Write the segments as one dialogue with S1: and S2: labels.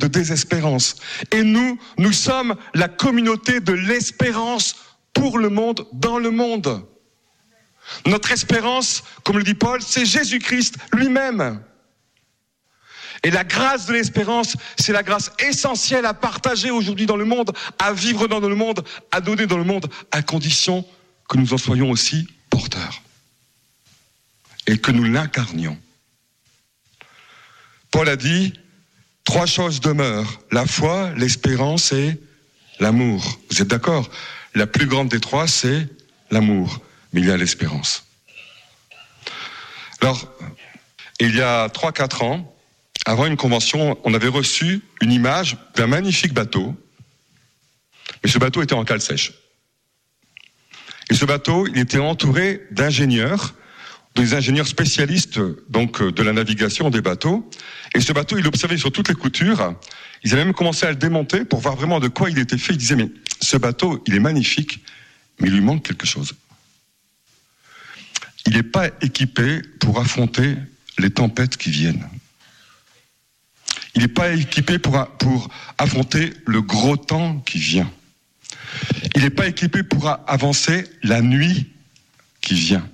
S1: de désespérance. Et nous sommes la communauté de l'espérance pour le monde, dans le monde. Notre espérance, comme le dit Paul, c'est Jésus-Christ lui-même. Et la grâce de l'espérance, c'est la grâce essentielle à partager aujourd'hui dans le monde, à vivre dans le monde, à donner dans le monde, à condition que nous en soyons aussi porteurs. Et que nous l'incarnions. Paul a dit, 3 choses demeurent, la foi, l'espérance et l'amour. Vous êtes d'accord ? La plus grande des 3, c'est l'amour, mais il y a l'espérance. Alors, il y a 3-4 ans, avant une convention, on avait reçu une image d'un magnifique bateau, mais ce bateau était en cale sèche. Et ce bateau, il était entouré d'ingénieurs, des ingénieurs spécialistes donc de la navigation des bateaux. Et ce bateau, il observait sur toutes les coutures. Ils avaient même commencé à le démonter pour voir vraiment de quoi il était fait. Ils disaient, mais ce bateau, il est magnifique, mais il lui manque quelque chose. Il n'est pas équipé pour affronter les tempêtes qui viennent. Il n'est pas équipé pour affronter le gros temps qui vient. Il n'est pas équipé pour avancer la nuit qui vient.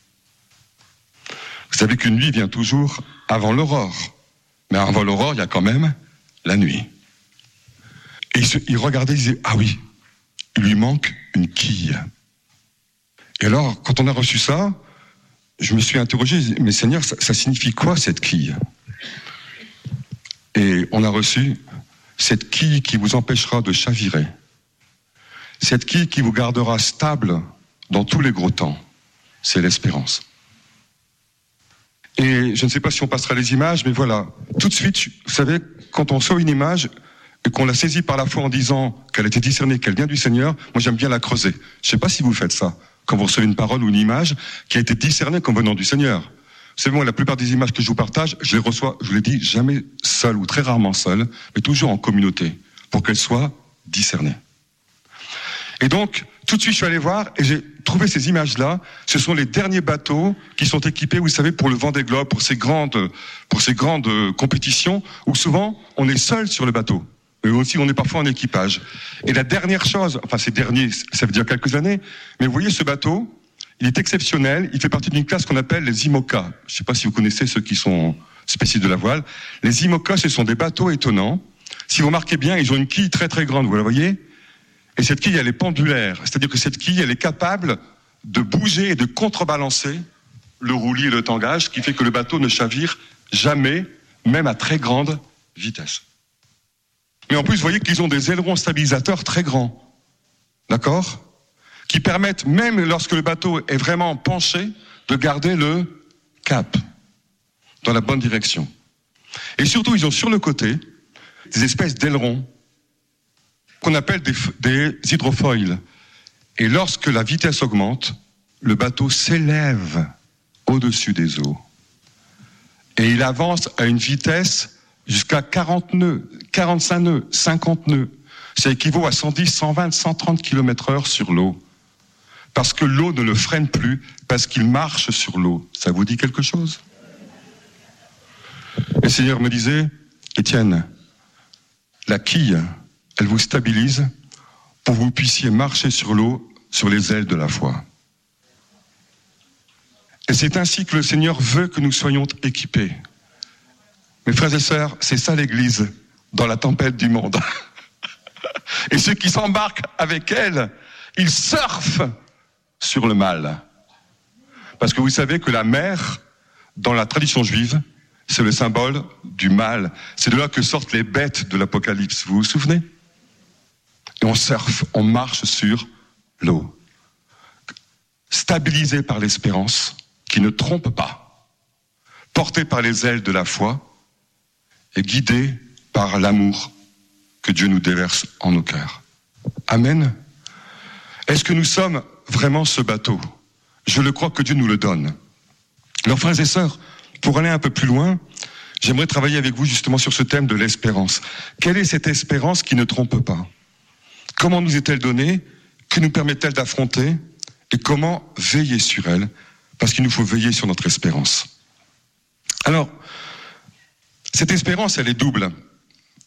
S1: Vous savez qu'une nuit vient toujours avant l'aurore. Mais avant l'aurore, il y a quand même la nuit. Et il regardait, il disait, ah oui, il lui manque une quille. Et alors, quand on a reçu ça, je me suis interrogé, mais Seigneur, ça signifie quoi cette quille ? Et on a reçu cette quille qui vous empêchera de chavirer. Cette quille qui vous gardera stable dans tous les gros temps. C'est l'espérance. Et je ne sais pas si on passera les images, mais voilà. Tout de suite, vous savez, quand on sort une image et qu'on la saisit par la foi en disant qu'elle a été discernée, qu'elle vient du Seigneur, moi j'aime bien la creuser. Je ne sais pas si vous faites ça, quand vous recevez une parole ou une image qui a été discernée comme venant du Seigneur. Vous savez, moi, la plupart des images que je vous partage, je les reçois, je vous l'ai dit, jamais seul ou très rarement seul, mais toujours en communauté, pour qu'elles soient discernées. Et donc, tout de suite, je suis allé voir et j'ai trouvé ces images-là. Ce sont les derniers bateaux qui sont équipés, vous savez, pour le Vendée Globe, pour ces grandes compétitions où souvent, on est seul sur le bateau. Mais aussi, on est parfois en équipage. Et la dernière chose, enfin, ces derniers, ça veut dire quelques années, mais vous voyez ce bateau, il est exceptionnel. Il fait partie d'une classe qu'on appelle les IMOCA. Je ne sais pas si vous connaissez ceux qui sont spécialistes de la voile. Les IMOCA, ce sont des bateaux étonnants. Si vous remarquez bien, ils ont une quille très très grande, vous la voyez ? Et cette quille, elle est pendulaire. C'est-à-dire que cette quille, elle est capable de bouger et de contrebalancer le roulis et le tangage, ce qui fait que le bateau ne chavire jamais, même à très grande vitesse. Mais en plus, vous voyez qu'ils ont des ailerons stabilisateurs très grands. D'accord ? Qui permettent, même lorsque le bateau est vraiment penché, de garder le cap dans la bonne direction. Et surtout, ils ont sur le côté des espèces d'ailerons qu'on appelle des hydrofoils. Et lorsque la vitesse augmente, le bateau s'élève au-dessus des eaux. Et il avance à une vitesse jusqu'à 40 nœuds, 45 nœuds, 50 nœuds. Ça équivaut à 110, 120, 130 km/h sur l'eau. Parce que l'eau ne le freine plus, parce qu'il marche sur l'eau. Ça vous dit quelque chose ? Et le Seigneur me disait, Étienne, la quille, elle vous stabilise pour que vous puissiez marcher sur l'eau, sur les ailes de la foi. Et c'est ainsi que le Seigneur veut que nous soyons équipés. Mes frères et sœurs, c'est ça l'Église dans la tempête du monde. Et ceux qui s'embarquent avec elle, ils surfent sur le mal. Parce que vous savez que la mer, dans la tradition juive, c'est le symbole du mal. C'est de là que sortent les bêtes de l'Apocalypse. Vous vous souvenez ? Et on surfe, on marche sur l'eau. Stabilisé par l'espérance, qui ne trompe pas. Porté par les ailes de la foi et guidé par l'amour que Dieu nous déverse en nos cœurs. Amen. Est-ce que nous sommes vraiment ce bateau ? Je le crois que Dieu nous le donne. Alors, frères et sœurs, pour aller un peu plus loin, j'aimerais travailler avec vous justement sur ce thème de l'espérance. Quelle est cette espérance qui ne trompe pas ? Comment nous est-elle donnée ? Que nous permet-elle d'affronter ? Et comment veiller sur elle ? Parce qu'il nous faut veiller sur notre espérance. Alors, cette espérance, elle est double.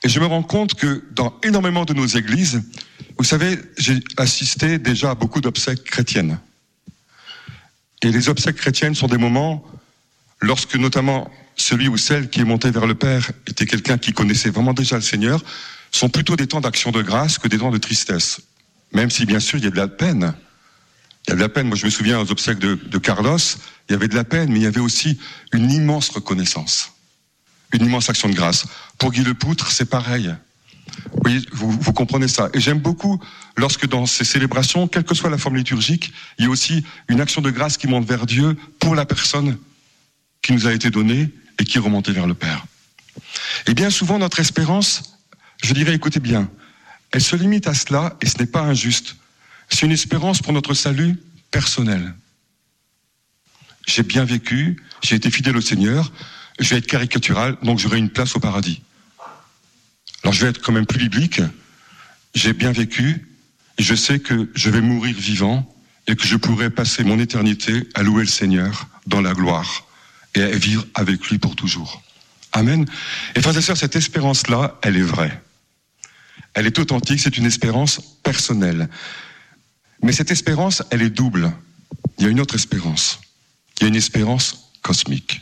S1: Et je me rends compte que dans énormément de nos églises, vous savez, j'ai assisté déjà à beaucoup d'obsèques chrétiennes. Et les obsèques chrétiennes sont des moments, lorsque notamment celui ou celle qui est monté vers le Père était quelqu'un qui connaissait vraiment déjà le Seigneur, sont plutôt des temps d'action de grâce que des temps de tristesse. Même si, bien sûr, il y a de la peine. Il y a de la peine. Moi, je me souviens aux obsèques de Carlos, il y avait de la peine, mais il y avait aussi une immense reconnaissance. Une immense action de grâce. Pour Guy Lepoutre, c'est pareil. Vous comprenez ça. Et j'aime beaucoup lorsque dans ces célébrations, quelle que soit la forme liturgique, il y a aussi une action de grâce qui monte vers Dieu pour la personne qui nous a été donnée et qui est remontée vers le Père. Et bien souvent, notre espérance, je dirais, écoutez bien, elle se limite à cela et ce n'est pas injuste. C'est une espérance pour notre salut personnel. J'ai bien vécu, j'ai été fidèle au Seigneur, je vais être caricatural, donc j'aurai une place au paradis. Alors je vais être quand même plus biblique, j'ai bien vécu, et je sais que je vais mourir vivant, et que je pourrai passer mon éternité à louer le Seigneur dans la gloire, et à vivre avec lui pour toujours. Amen. Et frères et sœurs, cette espérance-là, elle est vraie. Elle est authentique, c'est une espérance personnelle. Mais cette espérance, elle est double. Il y a une autre espérance. Il y a une espérance cosmique.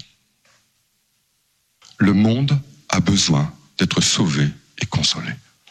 S1: Le monde a besoin d'être sauvé et consolé.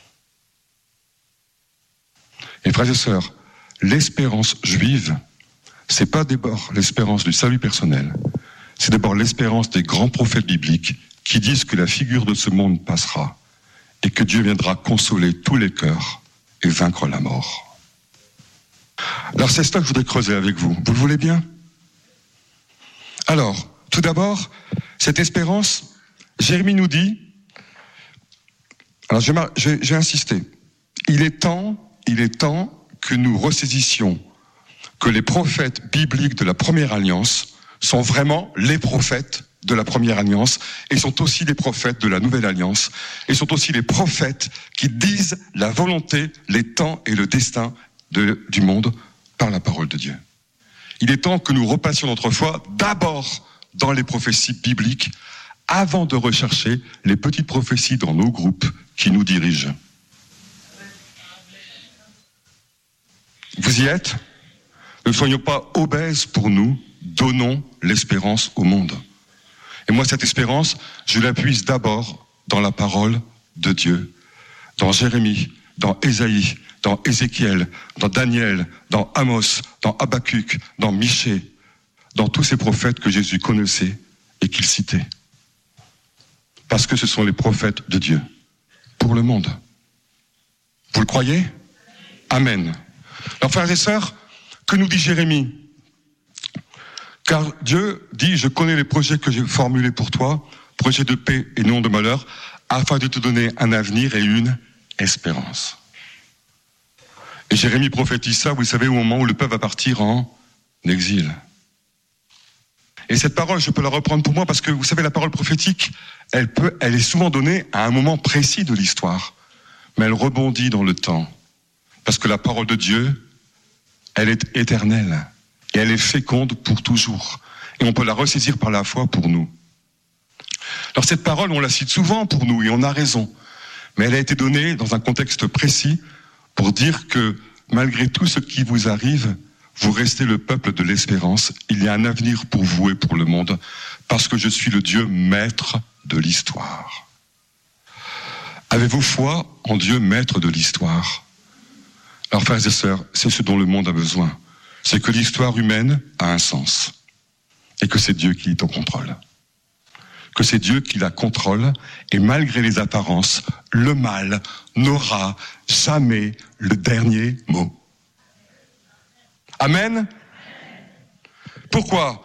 S1: Et frères et sœurs, l'espérance juive, c'est pas d'abord l'espérance du salut personnel, c'est d'abord l'espérance des grands prophètes bibliques qui disent que la figure de ce monde passera et que Dieu viendra consoler tous les cœurs et vaincre la mort. Alors c'est cela que je voudrais creuser avec vous. Vous le voulez bien ? Alors, tout d'abord, cette espérance, Jérémie nous dit, alors j'ai insisté, il est temps que nous ressaisissions que les prophètes bibliques de la première alliance sont vraiment les prophètes de la première alliance et sont aussi les prophètes de la nouvelle alliance et sont aussi les prophètes qui disent la volonté, les temps et le destin du monde par la parole de Dieu. Il est temps que nous repassions notre foi d'abord dans les prophéties bibliques avant de rechercher les petites prophéties dans nos groupes qui nous dirigent. Vous y êtes ? Ne soyons pas obèses pour nous, donnons l'espérance au monde. Et moi, cette espérance, je la puise d'abord dans la parole de Dieu, dans Jérémie, dans Ésaïe, dans Ézéchiel, dans Daniel, dans Amos, dans Habacuc, dans Michée, dans tous ces prophètes que Jésus connaissait et qu'il citait. Parce que ce sont les prophètes de Dieu, pour le monde. Vous le croyez ? Amen. Alors frères et sœurs, que nous dit Jérémie ? Car Dieu dit, je connais les projets que j'ai formulés pour toi, projets de paix et non de malheur, afin de te donner un avenir et une espérance. Et Jérémie prophétise ça, vous savez, au moment où le peuple va partir en exil. Et cette parole, je peux la reprendre pour moi parce que, vous savez, la parole prophétique, elle est souvent donnée à un moment précis de l'histoire, mais elle rebondit dans le temps. Parce que la parole de Dieu, elle est éternelle et elle est féconde pour toujours. Et on peut la ressaisir par la foi pour nous. Alors cette parole, on la cite souvent pour nous et on a raison. Mais elle a été donnée dans un contexte précis pour dire que malgré tout ce qui vous arrive, vous restez le peuple de l'espérance. Il y a un avenir pour vous et pour le monde parce que je suis le Dieu maître de l'histoire. Avez-vous foi en Dieu maître de l'histoire ? Alors frères et sœurs, c'est ce dont le monde a besoin. C'est que l'histoire humaine a un sens et que c'est Dieu qui est au contrôle. Que c'est Dieu qui la contrôle et malgré les apparences, le mal n'aura jamais le dernier mot. Amen. Pourquoi ?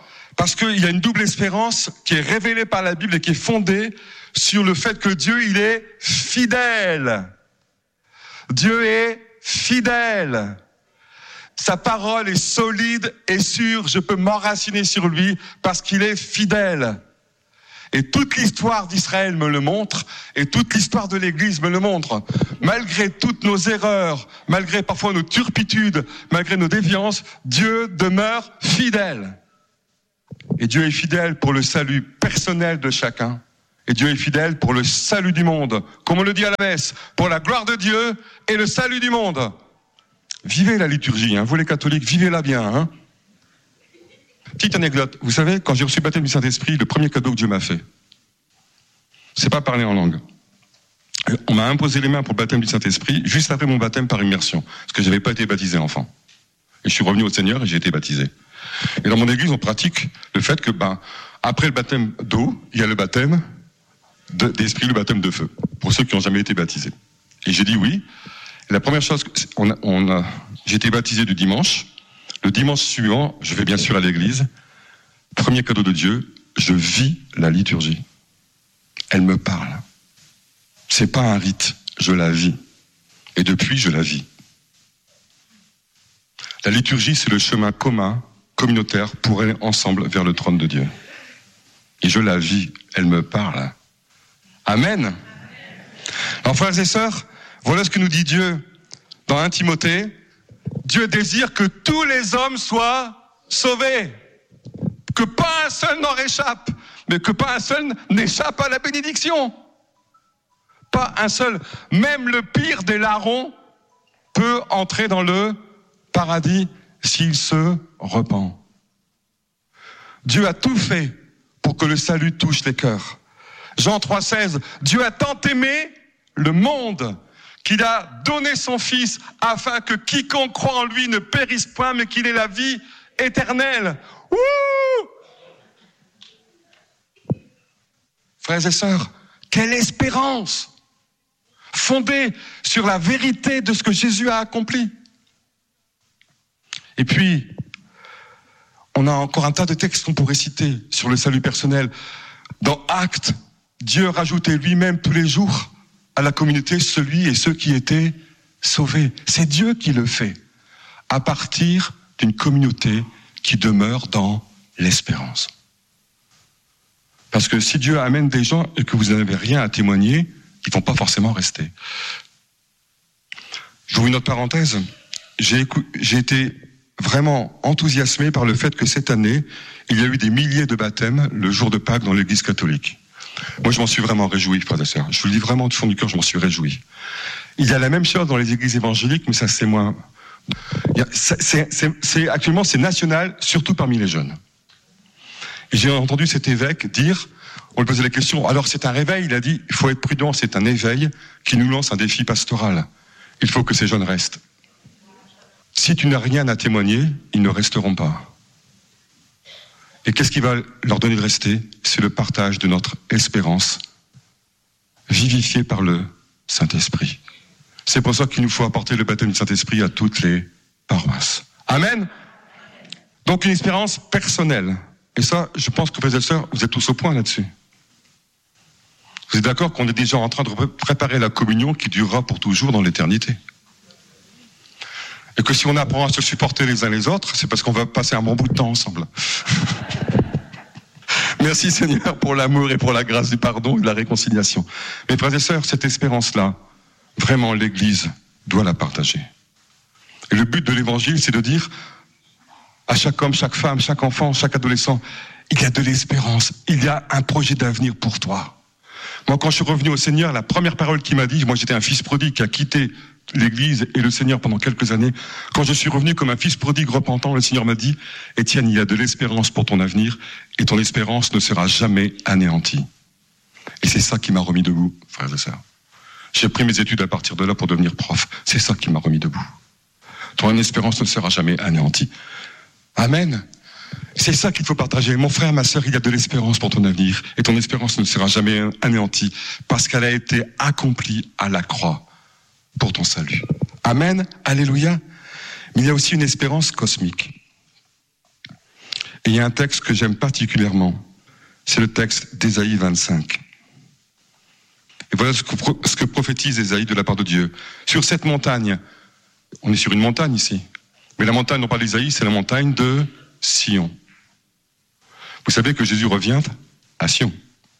S1: Parce qu'il y a une double espérance qui est révélée par la Bible et qui est fondée sur le fait que Dieu, il est fidèle. Dieu est fidèle. Sa parole est solide et sûre. Je peux m'enraciner sur lui parce qu'il est fidèle. Et toute l'histoire d'Israël me le montre, et toute l'histoire de l'Église me le montre. Malgré toutes nos erreurs, malgré parfois nos turpitudes, malgré nos déviances, Dieu demeure fidèle. Et Dieu est fidèle pour le salut personnel de chacun, et Dieu est fidèle pour le salut du monde. Comme on le dit à la messe, pour la gloire de Dieu et le salut du monde. Vivez la liturgie, vous les catholiques, vivez-la bien. Petite anecdote, vous savez, quand j'ai reçu le baptême du Saint-Esprit, le premier cadeau que Dieu m'a fait, c'est pas parler en langue. On m'a imposé les mains pour le baptême du Saint-Esprit juste après mon baptême par immersion, parce que j'avais pas été baptisé enfant. Et je suis revenu au Seigneur et j'ai été baptisé. Et dans mon église, on pratique le fait que, après le baptême d'eau, il y a le baptême d'esprit, le baptême de feu, pour ceux qui n'ont jamais été baptisés. Et j'ai dit oui. Et la première chose, j'ai été baptisé du dimanche. Le dimanche suivant, je vais bien sûr à l'église. Premier cadeau de Dieu, je vis la liturgie. Elle me parle. C'est pas un rite, je la vis. Et depuis, je la vis. La liturgie, c'est le chemin commun, communautaire, pour aller ensemble vers le trône de Dieu. Et je la vis, elle me parle. Amen. Alors, frères et sœurs, voilà ce que nous dit Dieu dans 1 Timothée. Dieu désire que tous les hommes soient sauvés. Que pas un seul n'en échappe, mais que pas un seul n'échappe à la bénédiction. Pas un seul. Même le pire des larrons peut entrer dans le paradis s'il se repent. Dieu a tout fait pour que le salut touche les cœurs. Jean 3,16, Dieu a tant aimé le monde qu'il a donné son Fils afin que quiconque croit en lui ne périsse point, mais qu'il ait la vie éternelle. Ouh! Frères et sœurs, quelle espérance! Fondée sur la vérité de ce que Jésus a accompli. Et puis, on a encore un tas de textes qu'on pourrait citer sur le salut personnel. Dans Actes, Dieu rajoutait lui-même tous les jours à la communauté celui et ceux qui étaient sauvés. C'est Dieu qui le fait, à partir d'une communauté qui demeure dans l'espérance. Parce que si Dieu amène des gens et que vous n'avez rien à témoigner, ils ne vont pas forcément rester. J'ouvre une autre parenthèse. J'ai été vraiment enthousiasmé par le fait que cette année, il y a eu des milliers de baptêmes le jour de Pâques dans l'église catholique. Moi, je m'en suis vraiment réjoui, frères et sœurs. Je vous le dis vraiment du fond du cœur, je m'en suis réjoui. Il y a la même chose dans les églises évangéliques, mais ça, c'est moins... Actuellement, c'est national, surtout parmi les jeunes. Et j'ai entendu cet évêque dire, on lui posait la question, alors c'est un réveil, il a dit, il faut être prudent, c'est un éveil qui nous lance un défi pastoral. Il faut que ces jeunes restent. Si tu n'as rien à témoigner, ils ne resteront pas. Et qu'est-ce qui va leur donner de rester? C'est le partage de notre espérance, vivifiée par le Saint-Esprit. C'est pour ça qu'il nous faut apporter le baptême du Saint-Esprit à toutes les paroisses. Amen. Donc une espérance personnelle. Et ça, je pense que, frères et sœurs, vous êtes tous au point là-dessus. Vous êtes d'accord qu'on est déjà en train de préparer la communion qui durera pour toujours dans l'éternité. Et que si on apprend à se supporter les uns les autres, c'est parce qu'on va passer un bon bout de temps ensemble. Merci Seigneur pour l'amour et pour la grâce du pardon et de la réconciliation. Mes frères et sœurs, cette espérance-là, vraiment l'Église doit la partager. Et le but de l'Évangile, c'est de dire à chaque homme, chaque femme, chaque enfant, chaque adolescent, il y a de l'espérance, il y a un projet d'avenir pour toi. Moi, quand je suis revenu au Seigneur, la première parole qu'il m'a dit, moi j'étais un fils prodigue qui a quitté l'Église et le Seigneur pendant quelques années. Quand je suis revenu comme un fils prodigue repentant, le Seigneur m'a dit, Étienne, il y a de l'espérance pour ton avenir et ton espérance ne sera jamais anéantie. Et c'est ça qui m'a remis debout, frères et sœurs. J'ai pris mes études à partir de là pour devenir prof. C'est ça qui m'a remis debout. Ton espérance ne sera jamais anéantie. Amen. C'est ça qu'il faut partager. Mon frère, ma sœur, il y a de l'espérance pour ton avenir et ton espérance ne sera jamais anéantie parce qu'elle a été accomplie à la croix pour ton salut. Amen, alléluia. Mais il y a aussi une espérance cosmique. Et il y a un texte que j'aime particulièrement. C'est le texte d'Ésaïe 25. Et voilà ce que prophétise Ésaïe de la part de Dieu. Sur cette montagne, on est sur une montagne ici, mais la montagne dont parle Ésaïe, c'est la montagne de Sion. Vous savez que Jésus revient à Sion.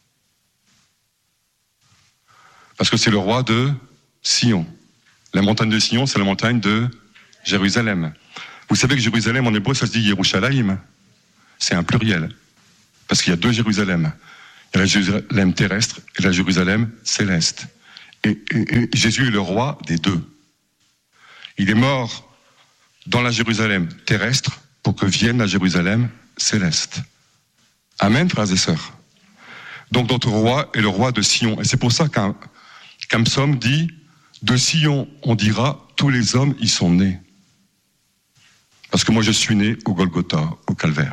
S1: Parce que c'est le roi de Sion. La montagne de Sion, c'est la montagne de Jérusalem. Vous savez que Jérusalem, en hébreu, ça se dit Yerushalayim. C'est un pluriel. Parce qu'il y a deux Jérusalem. Il y a la Jérusalem terrestre et la Jérusalem céleste. Et Jésus est le roi des deux. Il est mort dans la Jérusalem terrestre pour que vienne la Jérusalem céleste. Amen, frères et sœurs. Donc notre roi est le roi de Sion. Et c'est pour ça qu'un psaume dit « De Sion, on dira, tous les hommes y sont nés. » Parce que moi, je suis né au Golgotha, au Calvaire.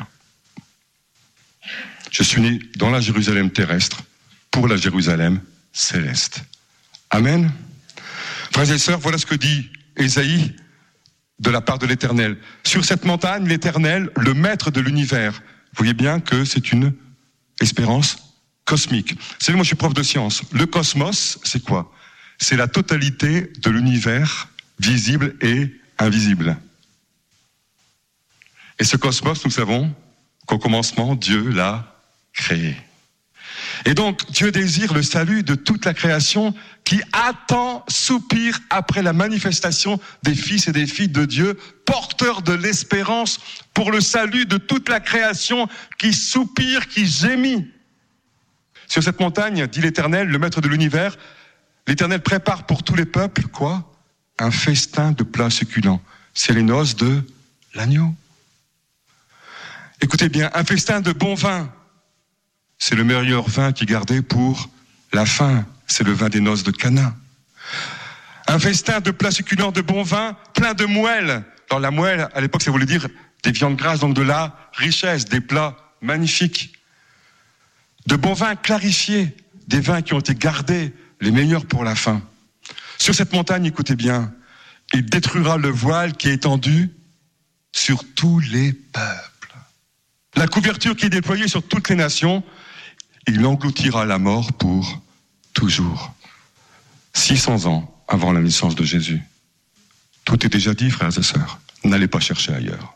S1: Je suis né dans la Jérusalem terrestre pour la Jérusalem céleste. Amen. Frères et sœurs, voilà ce que dit Ésaïe de la part de l'Éternel. Sur cette montagne, l'Éternel, le maître de l'univers. Vous voyez bien que c'est une espérance cosmique. Vous savez, moi je suis prof de sciences. Le cosmos, c'est quoi? C'est la totalité de l'univers visible et invisible. Et ce cosmos, nous savons qu'au commencement, Dieu l'a créé. Et donc, Dieu désire le salut de toute la création qui attend, soupire après la manifestation des fils et des filles de Dieu, porteurs de l'espérance pour le salut de toute la création qui soupire, qui gémit. Sur cette montagne, dit l'Éternel, le maître de l'univers, l'Éternel prépare pour tous les peuples, quoi? Un festin de plats succulents. C'est les noces de l'agneau. Écoutez bien, un festin de bon vin. C'est le meilleur vin qui est gardé pour la fin. C'est le vin des noces de Cana. Un festin de plats succulents de bon vin, plein de moelle. Alors la moelle, à l'époque, ça voulait dire des viandes grasses, donc de la richesse, des plats magnifiques. De bons vins clarifiés, des vins qui ont été gardés, les meilleurs pour la fin. Sur cette montagne, écoutez bien, il détruira le voile qui est étendu sur tous les peuples. La couverture qui est déployée sur toutes les nations, il engloutira la mort pour toujours. 600 ans avant la naissance de Jésus. Tout est déjà dit, frères et sœurs. N'allez pas chercher ailleurs.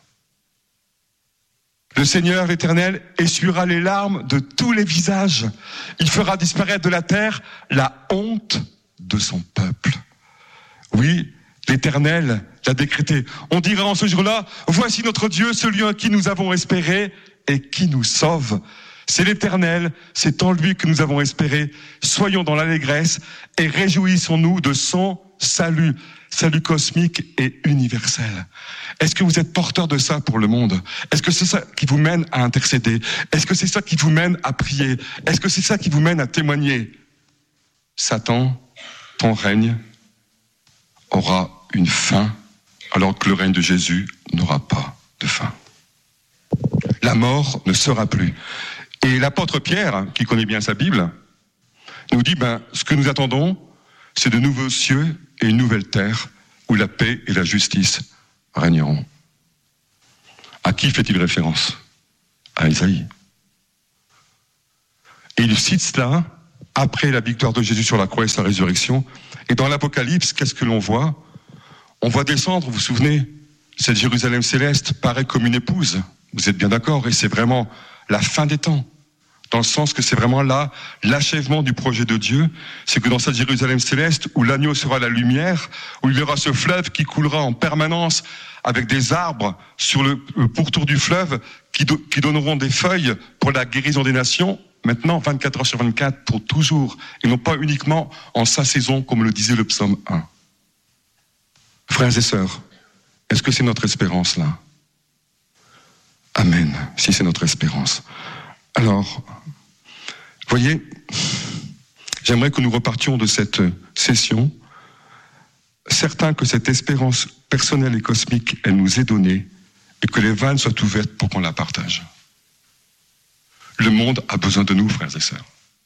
S1: Le Seigneur, l'Éternel, essuiera les larmes de tous les visages. Il fera disparaître de la terre la honte de son peuple. Oui, l'Éternel l'a décrété. On dira en ce jour-là, voici notre Dieu, celui en qui nous avons espéré et qui nous sauve. C'est l'Éternel, c'est en lui que nous avons espéré. Soyons dans l'allégresse et réjouissons-nous de son salut. Salut cosmique et universel. Est-ce que vous êtes porteur de ça pour le monde? Est-ce que c'est ça qui vous mène à intercéder? Est-ce que c'est ça qui vous mène à prier? Est-ce que c'est ça qui vous mène à témoigner? Satan, ton règne aura une fin, alors que le règne de Jésus n'aura pas de fin. La mort ne sera plus. Et l'apôtre Pierre, qui connaît bien sa Bible, nous dit, ce que nous attendons, c'est de nouveaux cieux et une nouvelle terre où la paix et la justice régneront. À qui fait-il référence? À Ésaïe. Et il cite cela après la victoire de Jésus sur la croix et sa résurrection. Et dans l'Apocalypse, qu'est-ce que l'on voit? On voit descendre, vous vous souvenez, cette Jérusalem céleste paraît comme une épouse. Vous êtes bien d'accord? Et c'est vraiment la fin des temps. Dans le sens que c'est vraiment là l'achèvement du projet de Dieu. C'est que dans cette Jérusalem céleste, où l'agneau sera la lumière, où il y aura ce fleuve qui coulera en permanence avec des arbres sur le pourtour du fleuve qui donneront des feuilles pour la guérison des nations, maintenant 24 heures sur 24 pour toujours, et non pas uniquement en sa saison comme le disait le psaume 1. Frères et sœurs, est-ce que c'est notre espérance là? Amen, si c'est notre espérance. Alors, voyez, j'aimerais que nous repartions de cette session, certains que cette espérance personnelle et cosmique, elle nous est donnée, et que les vannes soient ouvertes pour qu'on la partage. Le monde a besoin de nous, frères et sœurs.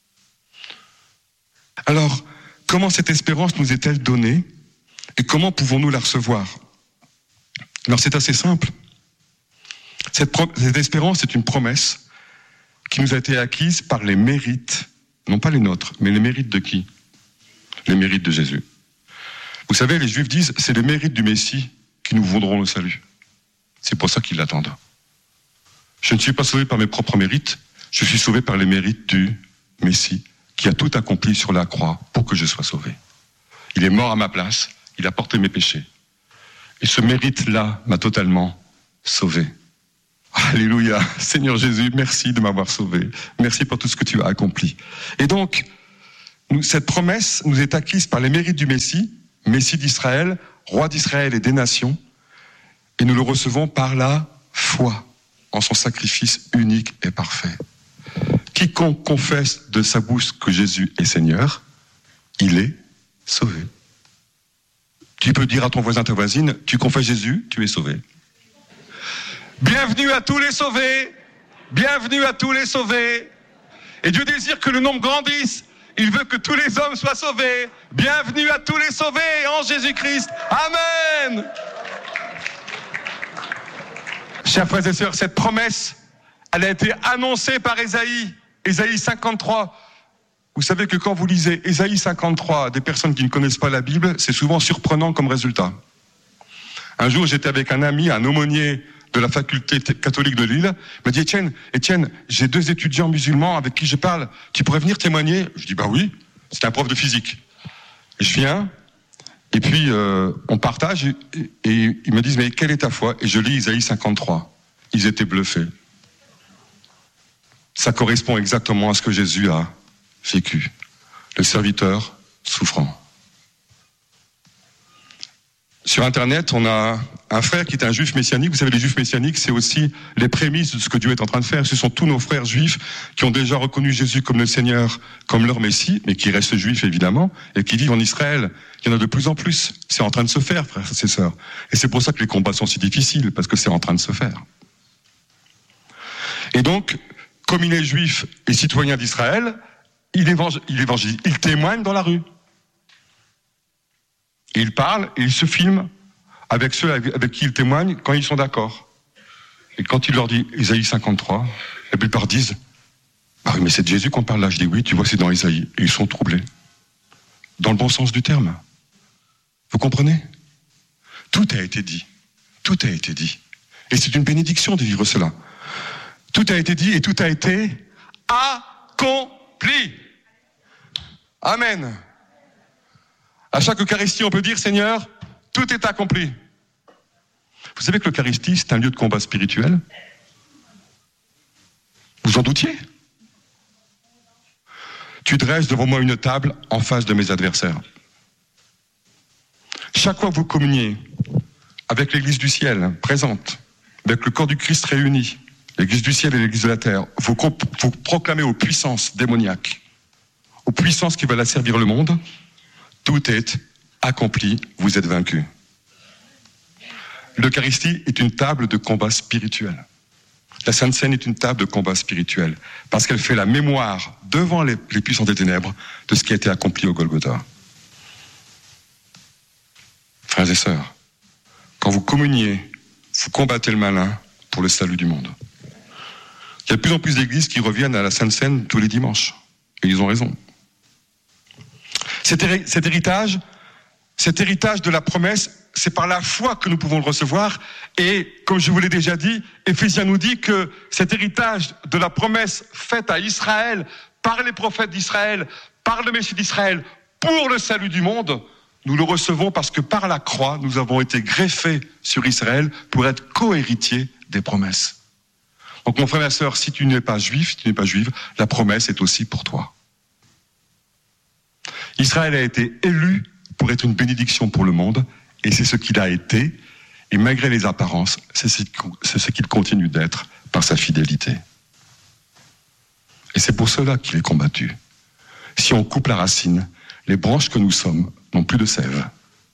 S1: Alors, comment cette espérance nous est-elle donnée, et comment pouvons-nous la recevoir? Alors, c'est assez simple. Cette espérance est une promesse qui nous a été acquise par les mérites, non pas les nôtres, mais les mérites de qui? Les mérites de Jésus. Vous savez, les Juifs disent, c'est les mérites du Messie qui nous vaudront le salut. C'est pour ça qu'ils l'attendent. Je ne suis pas sauvé par mes propres mérites, je suis sauvé par les mérites du Messie, qui a tout accompli sur la croix pour que je sois sauvé. Il est mort à ma place, il a porté mes péchés. Et ce mérite-là m'a totalement sauvé. Ah, Alléluia. Seigneur Jésus, merci de m'avoir sauvé. Merci pour tout ce que tu as accompli. Et donc, cette promesse nous est acquise par les mérites du Messie, Messie d'Israël, roi d'Israël et des nations, et nous le recevons par la foi en son sacrifice unique et parfait. Quiconque confesse de sa bouche que Jésus est Seigneur, il est sauvé. Tu peux dire à ton voisin, ta voisine, tu confesses Jésus, tu es sauvé. Bienvenue à tous les sauvés, bienvenue à tous les sauvés. Et Dieu désire que le nombre grandisse. Il veut que tous les hommes soient sauvés. Bienvenue à tous les sauvés en Jésus-Christ. Amen. Chers frères et sœurs, cette promesse, elle a été annoncée par Ésaïe. Ésaïe 53. Vous savez que quand vous lisez Ésaïe 53 à des personnes qui ne connaissent pas la Bible, c'est souvent surprenant comme résultat. Un jour, j'étais avec un ami, un aumônier de la faculté catholique de Lille. Il m'a dit, Étienne, j'ai 2 étudiants musulmans avec qui je parle. Tu pourrais venir témoigner? Je dis, bah oui. C'était un prof de physique. Et je viens, et puis on partage, et ils me disent, mais quelle est ta foi? Et je lis Ésaïe 53. Ils étaient bluffés. Ça correspond exactement à ce que Jésus a vécu. Le serviteur souffrant. Sur Internet, on a un frère qui est un juif messianique. Vous savez, les juifs messianiques, c'est aussi les prémices de ce que Dieu est en train de faire. Ce sont tous nos frères juifs qui ont déjà reconnu Jésus comme le Seigneur, comme leur Messie, mais qui restent juifs évidemment, et qui vivent en Israël. Il y en a de plus en plus. C'est en train de se faire, frères et sœurs. Et c'est pour ça que les combats sont si difficiles, parce que c'est en train de se faire. Et donc, comme il est juif et citoyen d'Israël, il évangélise, il témoigne dans la rue. Et il parle et il se filme avec ceux avec qui il témoigne quand ils sont d'accord. Et quand il leur dit Ésaïe 53, la plupart disent « Ah oui, mais c'est de Jésus qu'on parle là ». Je dis « Oui, tu vois, c'est dans Ésaïe ». Et ils sont troublés. Dans le bon sens du terme. Vous comprenez? Tout a été dit. Tout a été dit. Et c'est une bénédiction de vivre cela. Tout a été dit et tout a été accompli. Amen. À chaque Eucharistie, on peut dire, Seigneur, tout est accompli. Vous savez que l'Eucharistie, c'est un lieu de combat spirituel? Vous en doutiez? Tu dresses devant moi une table en face de mes adversaires. Chaque fois que vous communiez avec l'Église du ciel présente, avec le corps du Christ réuni, l'Église du ciel et l'Église de la terre, vous proclamez aux puissances démoniaques, aux puissances qui veulent asservir le monde, tout est accompli, vous êtes vaincus. L'Eucharistie est une table de combat spirituel. La Sainte Seine est une table de combat spirituel, parce qu'elle fait la mémoire devant les puissants des ténèbres de ce qui a été accompli au Golgotha. Frères et sœurs, quand vous communiez, vous combattez le malin pour le salut du monde. Il y a de plus en plus d'églises qui reviennent à la Sainte Seine tous les dimanches. Et ils ont raison. Cet héritage de la promesse, c'est par la foi que nous pouvons le recevoir. Et comme je vous l'ai déjà dit, Éphésiens nous dit que cet héritage de la promesse faite à Israël, par les prophètes d'Israël, par le Messie d'Israël, pour le salut du monde, nous le recevons parce que par la croix, nous avons été greffés sur Israël pour être co-héritiers des promesses. Donc mon frère et ma sœur, si tu n'es pas juif, si tu n'es pas juive, la promesse est aussi pour toi. Israël a été élu pour être une bénédiction pour le monde, et c'est ce qu'il a été, et malgré les apparences, c'est ce qu'il continue d'être par sa fidélité. Et c'est pour cela qu'il est combattu. Si on coupe la racine, les branches que nous sommes n'ont plus de sève.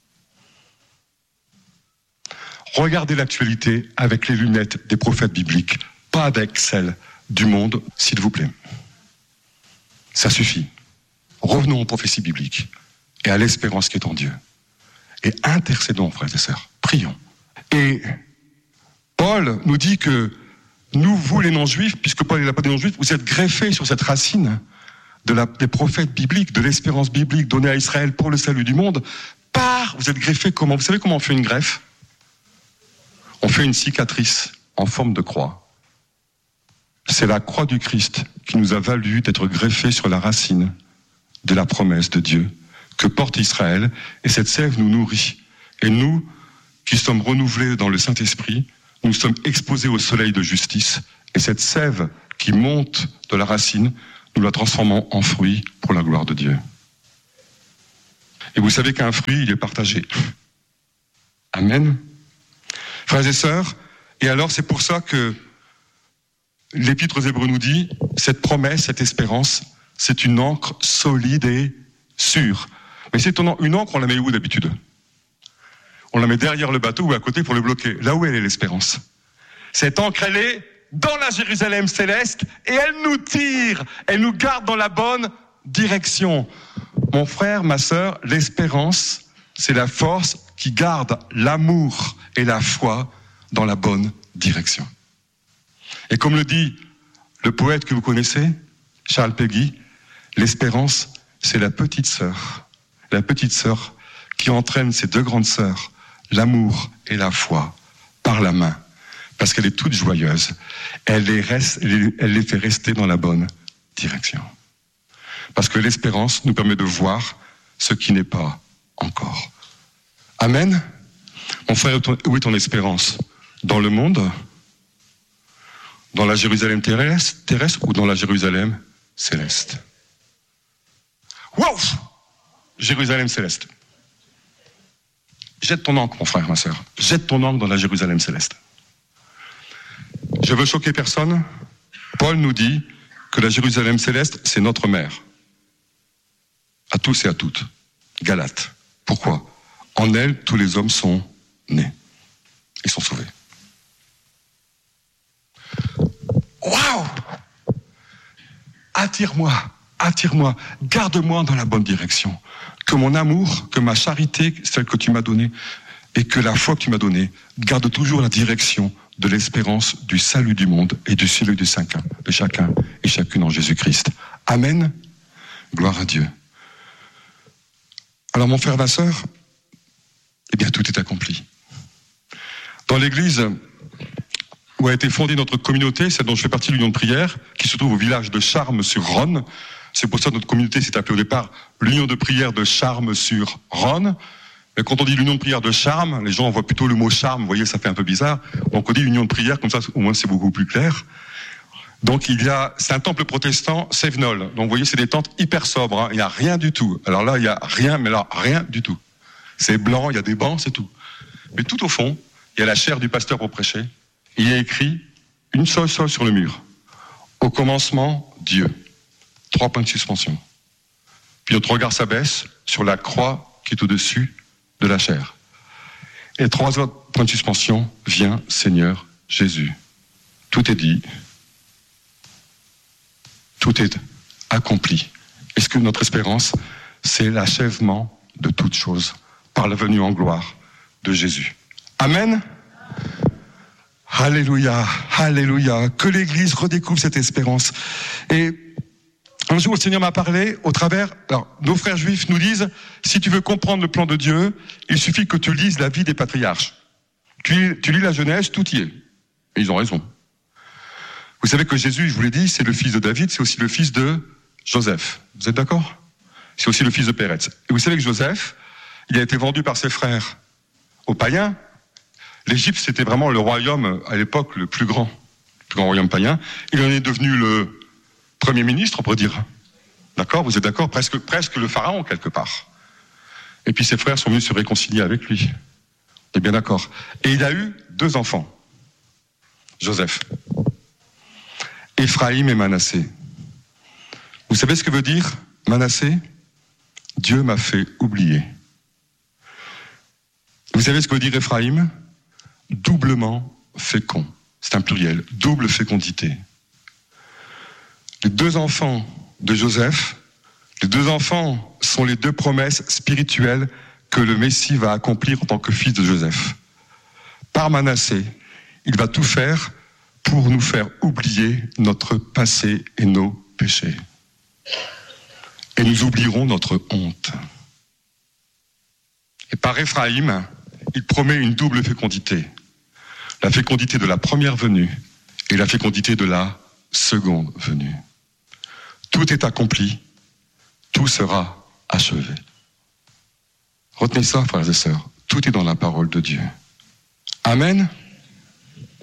S1: Regardez l'actualité avec les lunettes des prophètes bibliques, pas avec celles du monde, s'il vous plaît. Ça suffit. Revenons aux prophéties bibliques et à l'espérance qui est en Dieu. Et intercédons, frères et sœurs, prions. Et Paul nous dit que nous, vous les non-juifs, puisque Paul n'a pas des non-juifs, vous êtes greffés sur cette racine des prophètes bibliques, de l'espérance biblique donnée à Israël pour le salut du monde. Vous êtes greffés comment? Vous savez comment on fait une greffe? On fait une cicatrice en forme de croix. C'est la croix du Christ qui nous a valu d'être greffés sur la racine de la promesse de Dieu que porte Israël, et cette sève nous nourrit. Et nous, qui sommes renouvelés dans le Saint-Esprit, nous sommes exposés au soleil de justice, et cette sève qui monte de la racine, nous la transformons en fruit pour la gloire de Dieu. Et vous savez qu'un fruit, il est partagé. Amen. Frères et sœurs, et alors c'est pour ça que l'Épître aux Hébreux nous dit, cette promesse, cette espérance, c'est une ancre solide et sûre. Mais c'est une ancre, on la met où d'habitude? On la met derrière le bateau ou à côté pour le bloquer. Là où elle est l'espérance. Cette ancre, elle est dans la Jérusalem céleste et elle nous tire, elle nous garde dans la bonne direction. Mon frère, ma sœur, l'espérance, c'est la force qui garde l'amour et la foi dans la bonne direction. Et comme le dit le poète que vous connaissez, Charles Péguy, l'espérance, c'est la petite sœur qui entraîne ses deux grandes sœurs, l'amour et la foi, par la main, parce qu'elle est toute joyeuse. Elle les fait rester dans la bonne direction. Parce que l'espérance nous permet de voir ce qui n'est pas encore. Amen. Mon frère, où est ton espérance? Dans le monde? Dans la Jérusalem terrestre ou dans la Jérusalem céleste? Wow! Jérusalem céleste. Jette ton ancre, mon frère, ma sœur. Jette ton ancre dans la Jérusalem céleste. Je veux choquer personne. Paul nous dit que la Jérusalem céleste, c'est notre mère. À tous et à toutes. Galates. Pourquoi? En elle, tous les hommes sont nés. Ils sont sauvés. Waouh! Attire-moi, garde-moi dans la bonne direction. Que mon amour, que ma charité, celle que tu m'as donnée, et que la foi que tu m'as donnée, garde toujours la direction de l'espérance du salut du monde et du salut de chacun et chacune en Jésus-Christ. Amen. Gloire à Dieu. Alors mon frère, ma sœur, eh bien tout est accompli. Dans l'église où a été fondée notre communauté, celle dont je fais partie, l'Union de prière, qui se trouve au village de Charmes-sur-Rhône. C'est pour ça que notre communauté s'est appelée au départ l'Union de prière de Charmes-sur-Rhône. Mais quand on dit l'Union de prière de Charmes, les gens voient plutôt le mot charme, vous voyez, ça fait un peu bizarre. Donc on dit Union de prière, comme ça au moins c'est beaucoup plus clair. Donc c'est un temple protestant, Sévenol. Donc vous voyez, c'est des tentes hyper sobres, hein. Il n'y a rien du tout. Alors là, il n'y a rien, mais là, rien du tout. C'est blanc, il y a des bancs, c'est tout. Mais tout au fond, il y a la chaire du pasteur pour prêcher. Il y a écrit une seule sur le mur. Au commencement, Dieu. 3 points de suspension. Puis notre regard s'abaisse sur la croix qui est au-dessus de la chair. Et 3 autres points de suspension. Viens, Seigneur Jésus. Tout est dit. Tout est accompli. Est-ce que notre espérance, c'est l'achèvement de toutes choses par la venue en gloire de Jésus? Amen. Alléluia, alléluia. Que l'Église redécouvre cette espérance. Et un jour, le Seigneur m'a parlé au travers... Alors, nos frères juifs nous disent, si tu veux comprendre le plan de Dieu, il suffit que tu lises la vie des patriarches. Tu lis la Genèse, tout y est. Et ils ont raison. Vous savez que Jésus, je vous l'ai dit, c'est le fils de David, c'est aussi le fils de Joseph. Vous êtes d'accord? C'est aussi le fils de Pérez. Et vous savez que Joseph, il a été vendu par ses frères aux païens. L'Égypte, c'était vraiment le royaume, à l'époque, le plus grand royaume païen. Il en est devenu le premier ministre, on pourrait dire. D'accord? Vous êtes d'accord? Presque le pharaon, quelque part. Et puis ses frères sont venus se réconcilier avec lui. On est bien d'accord. Et il a eu 2 enfants. Joseph. Éphraïm et Manassé. Vous savez ce que veut dire Manassé? Dieu m'a fait oublier. Vous savez ce que veut dire Éphraïm? Doublement fécond. C'est un pluriel. Double fécondité. Les 2 enfants de Joseph, les 2 enfants sont les 2 promesses spirituelles que le Messie va accomplir en tant que fils de Joseph. Par Manassé, il va tout faire pour nous faire oublier notre passé et nos péchés. Et nous oublierons notre honte. Et par Éphraïm, il promet une double fécondité. La fécondité de la première venue et la fécondité de la seconde venue. Tout est accompli, tout sera achevé. Retenez ça, frères et sœurs, tout est dans la parole de Dieu. Amen.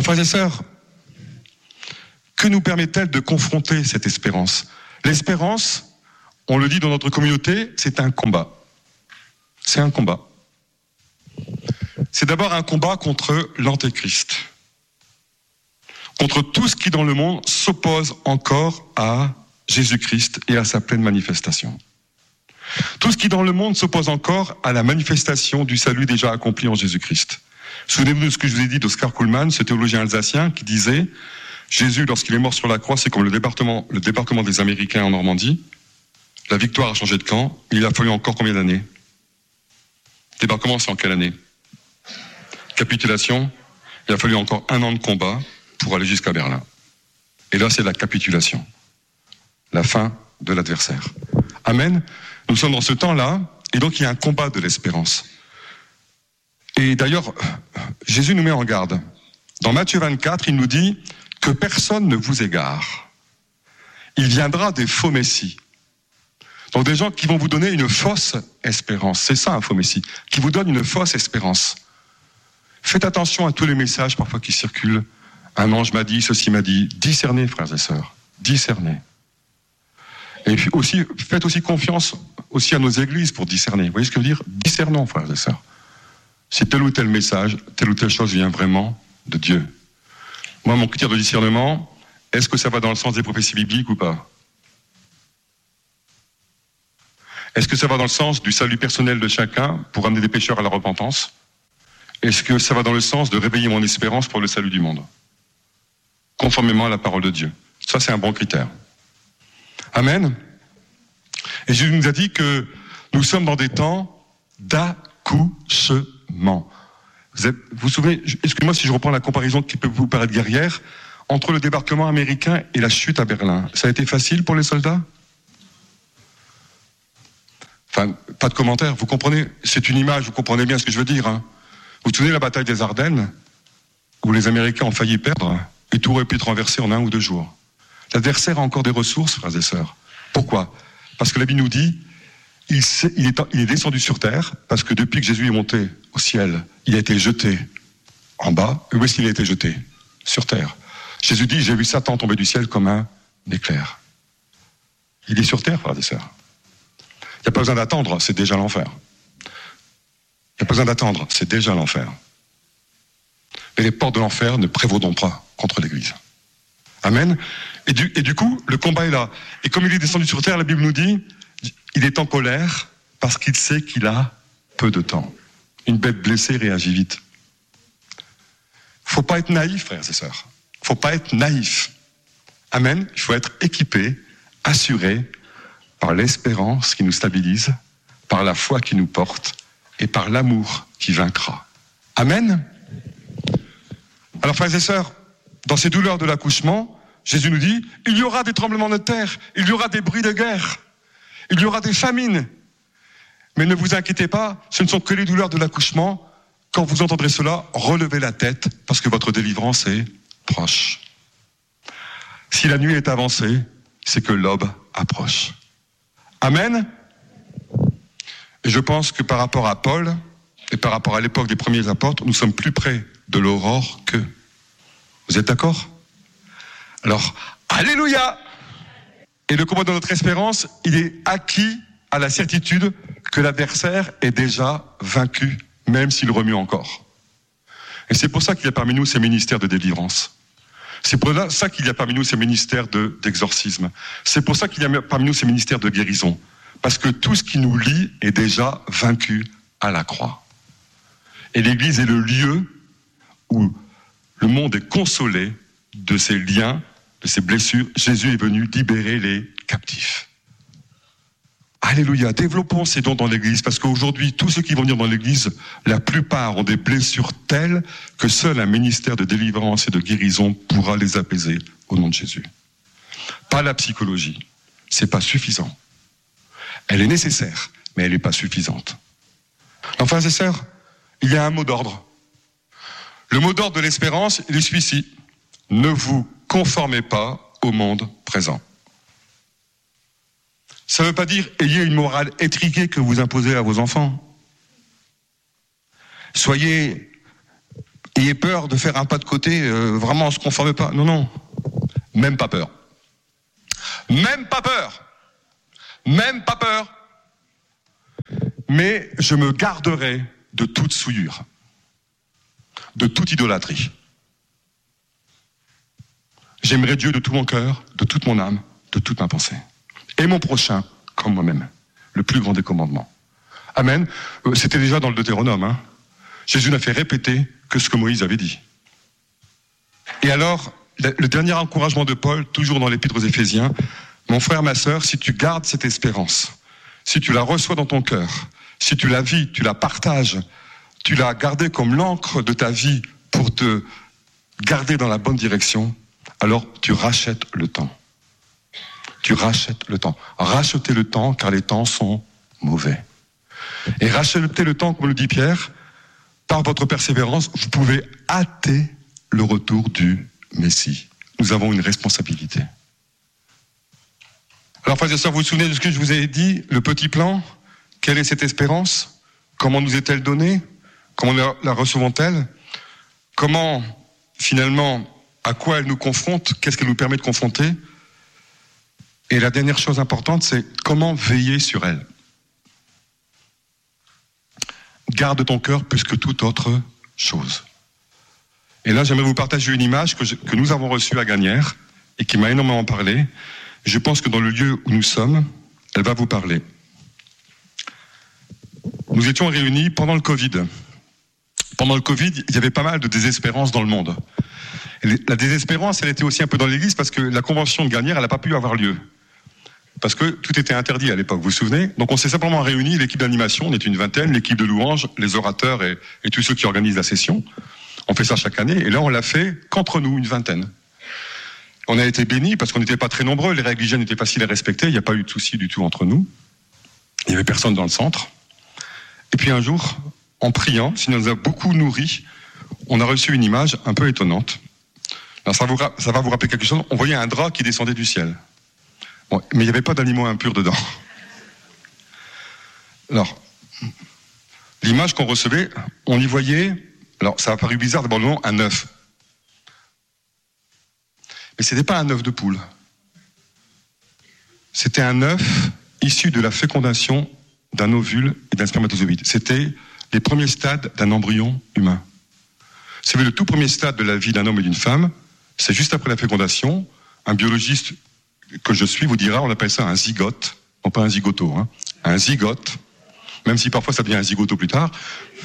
S1: Alors, frères et sœurs, que nous permet-elle de confronter cette espérance? L'espérance, on le dit dans notre communauté, c'est un combat. C'est un combat. C'est d'abord un combat contre l'antéchrist, contre tout ce qui dans le monde s'oppose encore à Jésus-Christ et à sa pleine manifestation. Tout ce qui dans le monde s'oppose encore à la manifestation du salut déjà accompli en Jésus-Christ. Souvenez-vous de ce que je vous ai dit d'Oscar Kuhlmann, ce théologien alsacien, qui disait « Jésus, lorsqu'il est mort sur la croix, c'est comme le débarquement des Américains en Normandie. La victoire a changé de camp. Il a fallu encore combien d'années ? Débarquement, c'est en quelle année ? Capitulation, il a fallu encore 1 an de combat pour aller jusqu'à Berlin. Et là, c'est la capitulation. La fin de l'adversaire. Amen. Nous sommes dans ce temps-là, et donc il y a un combat de l'espérance. Et d'ailleurs, Jésus nous met en garde. Dans Matthieu 24, il nous dit que personne ne vous égare. Il viendra des faux messies. Donc des gens qui vont vous donner une fausse espérance. C'est ça un faux messie, qui vous donne une fausse espérance. Faites attention à tous les messages parfois qui circulent. Un ange m'a dit, ceci m'a dit. Discernez, frères et sœurs. Discernez. Et puis aussi, faites aussi confiance aussi à nos églises pour discerner. Vous voyez ce que je veux dire ? Discernons, frères et sœurs. Si tel ou tel message, telle ou telle chose vient vraiment de Dieu. Moi, mon critère de discernement, est-ce que ça va dans le sens des prophéties bibliques ou pas ? Est-ce que ça va dans le sens du salut personnel de chacun pour amener des pécheurs à la repentance ? Est-ce que ça va dans le sens de réveiller mon espérance pour le salut du monde ? Conformément à la parole de Dieu. Ça, c'est un bon critère. Amen. Et Jésus nous a dit que nous sommes dans des temps d'accouchement. Vous vous souvenez, excusez-moi si je reprends la comparaison qui peut vous paraître guerrière, entre le débarquement américain et la chute à Berlin. Ça a été facile pour les soldats ? Enfin, pas de commentaire, vous comprenez, c'est une image, vous comprenez bien ce que je veux dire. Hein. Vous vous souvenez de la bataille des Ardennes, où les Américains ont failli perdre, et tout aurait pu être renversé en 1 ou 2 jours. L'adversaire a encore des ressources, frères et sœurs. Pourquoi ? Parce que la Bible nous dit, il est descendu sur terre, parce que depuis que Jésus est monté au ciel, il a été jeté en bas. Et où est-ce qu'il a été jeté ? Sur terre. Jésus dit, j'ai vu Satan tomber du ciel comme un éclair. Il est sur terre, frères et sœurs. Il n'y a pas besoin d'attendre, c'est déjà l'enfer. Il n'y a pas besoin d'attendre, c'est déjà l'enfer. Mais les portes de l'enfer ne prévaudront pas contre l'Église. Amen. Et du coup, le combat est là. Et comme il est descendu sur terre, la Bible nous dit, il est en colère parce qu'il sait qu'il a peu de temps. Une bête blessée réagit vite. Il ne faut pas être naïf, frères et sœurs. Il ne faut pas être naïf. Amen. Il faut être équipé, assuré, par l'espérance qui nous stabilise, par la foi qui nous porte et par l'amour qui vaincra. Amen. Alors, frères et sœurs, dans ces douleurs de l'accouchement, Jésus nous dit, il y aura des tremblements de terre, il y aura des bruits de guerre, il y aura des famines. Mais ne vous inquiétez pas, ce ne sont que les douleurs de l'accouchement. Quand vous entendrez cela, relevez la tête parce que votre délivrance est proche. Si la nuit est avancée, c'est que l'aube approche. Amen. Et je pense que par rapport à Paul et par rapport à l'époque des premiers apôtres, nous sommes plus près de l'aurore qu'eux. Vous êtes d'accord ? Alors, alléluia ! Et le combat de notre espérance, il est acquis à la certitude que l'adversaire est déjà vaincu, même s'il remue encore. Et c'est pour ça qu'il y a parmi nous ces ministères de délivrance. C'est pour ça qu'il y a parmi nous ces ministères d'exorcisme. C'est pour ça qu'il y a parmi nous ces ministères de guérison. Parce que tout ce qui nous lie est déjà vaincu à la croix. Et l'Église est le lieu où le monde est consolé de ses liens, de ses blessures. Jésus est venu libérer les captifs. Alléluia, développons ces dons dans l'Église, parce qu'aujourd'hui, tous ceux qui vont venir dans l'Église, la plupart ont des blessures telles que seul un ministère de délivrance et de guérison pourra les apaiser au nom de Jésus. Pas la psychologie, c'est pas suffisant. Elle est nécessaire, mais elle n'est pas suffisante. Enfin, frères et sœurs, il y a un mot d'ordre. Le mot d'ordre de l'espérance, il est celui-ci. Ne vous conformez pas au monde présent. Ça ne veut pas dire ayez une morale étriquée que vous imposez à vos enfants. Soyez ayez peur de faire un pas de côté, vraiment on se conforme pas. Non, non, même pas peur. Même pas peur. Même pas peur. Mais je me garderai de toute souillure, de toute idolâtrie. J'aimerai Dieu de tout mon cœur, de toute mon âme, de toute ma pensée. Et mon prochain comme moi-même. Le plus grand des commandements. Amen. C'était déjà dans le Deutéronome. Hein. Jésus n'a fait répéter que ce que Moïse avait dit. Et alors, le dernier encouragement de Paul, toujours dans l'Épître aux Éphésiens, mon frère, ma sœur, si tu gardes cette espérance, si tu la reçois dans ton cœur, si tu la vis, tu la partages, tu l'as gardée comme l'encre de ta vie pour te garder dans la bonne direction, alors tu rachètes le temps. Tu rachètes le temps. Rachetez le temps car les temps sont mauvais. Et rachetez le temps, comme le dit Pierre, par votre persévérance, vous pouvez hâter le retour du Messie. Nous avons une responsabilité. Alors, frères et sœurs, vous vous souvenez de ce que je vous ai dit, le petit plan? Quelle est cette espérance? Comment nous est-elle donnée? Comment la recevons-elle? Comment, finalement, à quoi elle nous confronte? Qu'est-ce qu'elle nous permet de confronter? Et la dernière chose importante, c'est comment veiller sur elle. Garde ton cœur plus que toute autre chose. Et là, j'aimerais vous partager une image que nous avons reçue à Gagnères et qui m'a énormément parlé. Je pense que dans le lieu où nous sommes, elle va vous parler. Nous étions réunis pendant le Covid. Pendant le Covid, il y avait pas mal de désespérance dans le monde. Et la désespérance, elle était aussi un peu dans l'église parce que la convention de Gagnères, elle n'a pas pu avoir lieu. Parce que tout était interdit à l'époque, vous vous souvenez? Donc on s'est simplement réunis, l'équipe d'animation, on est une vingtaine, l'équipe de louanges, les orateurs et tous ceux qui organisent la session. On fait ça chaque année, et là on l'a fait qu'entre nous, une vingtaine. On a été bénis parce qu'on n'était pas très nombreux, les règles hygiène étaient faciles à respecter, il n'y a pas eu de souci du tout entre nous. Il n'y avait personne dans le centre. Et puis un jour, en priant, ça nous a beaucoup nourris, on a reçu une image un peu étonnante. Alors ça va vous rappeler quelque chose, on voyait un drap qui descendait du ciel. Bon, mais il n'y avait pas d'animaux impurs dedans. Alors, l'image qu'on recevait, on y voyait, alors ça a paru bizarre, d'abord un œuf. Mais ce n'était pas un œuf de poule. C'était un œuf issu de la fécondation d'un ovule et d'un spermatozoïde. C'était les premiers stades d'un embryon humain. C'est le tout premier stade de la vie d'un homme et d'une femme. C'est juste après la fécondation. Un biologiste que je suis vous dira, on appelle ça un zygote, non pas un zygoto, hein, un zygote, même si parfois ça devient un zygoto plus tard.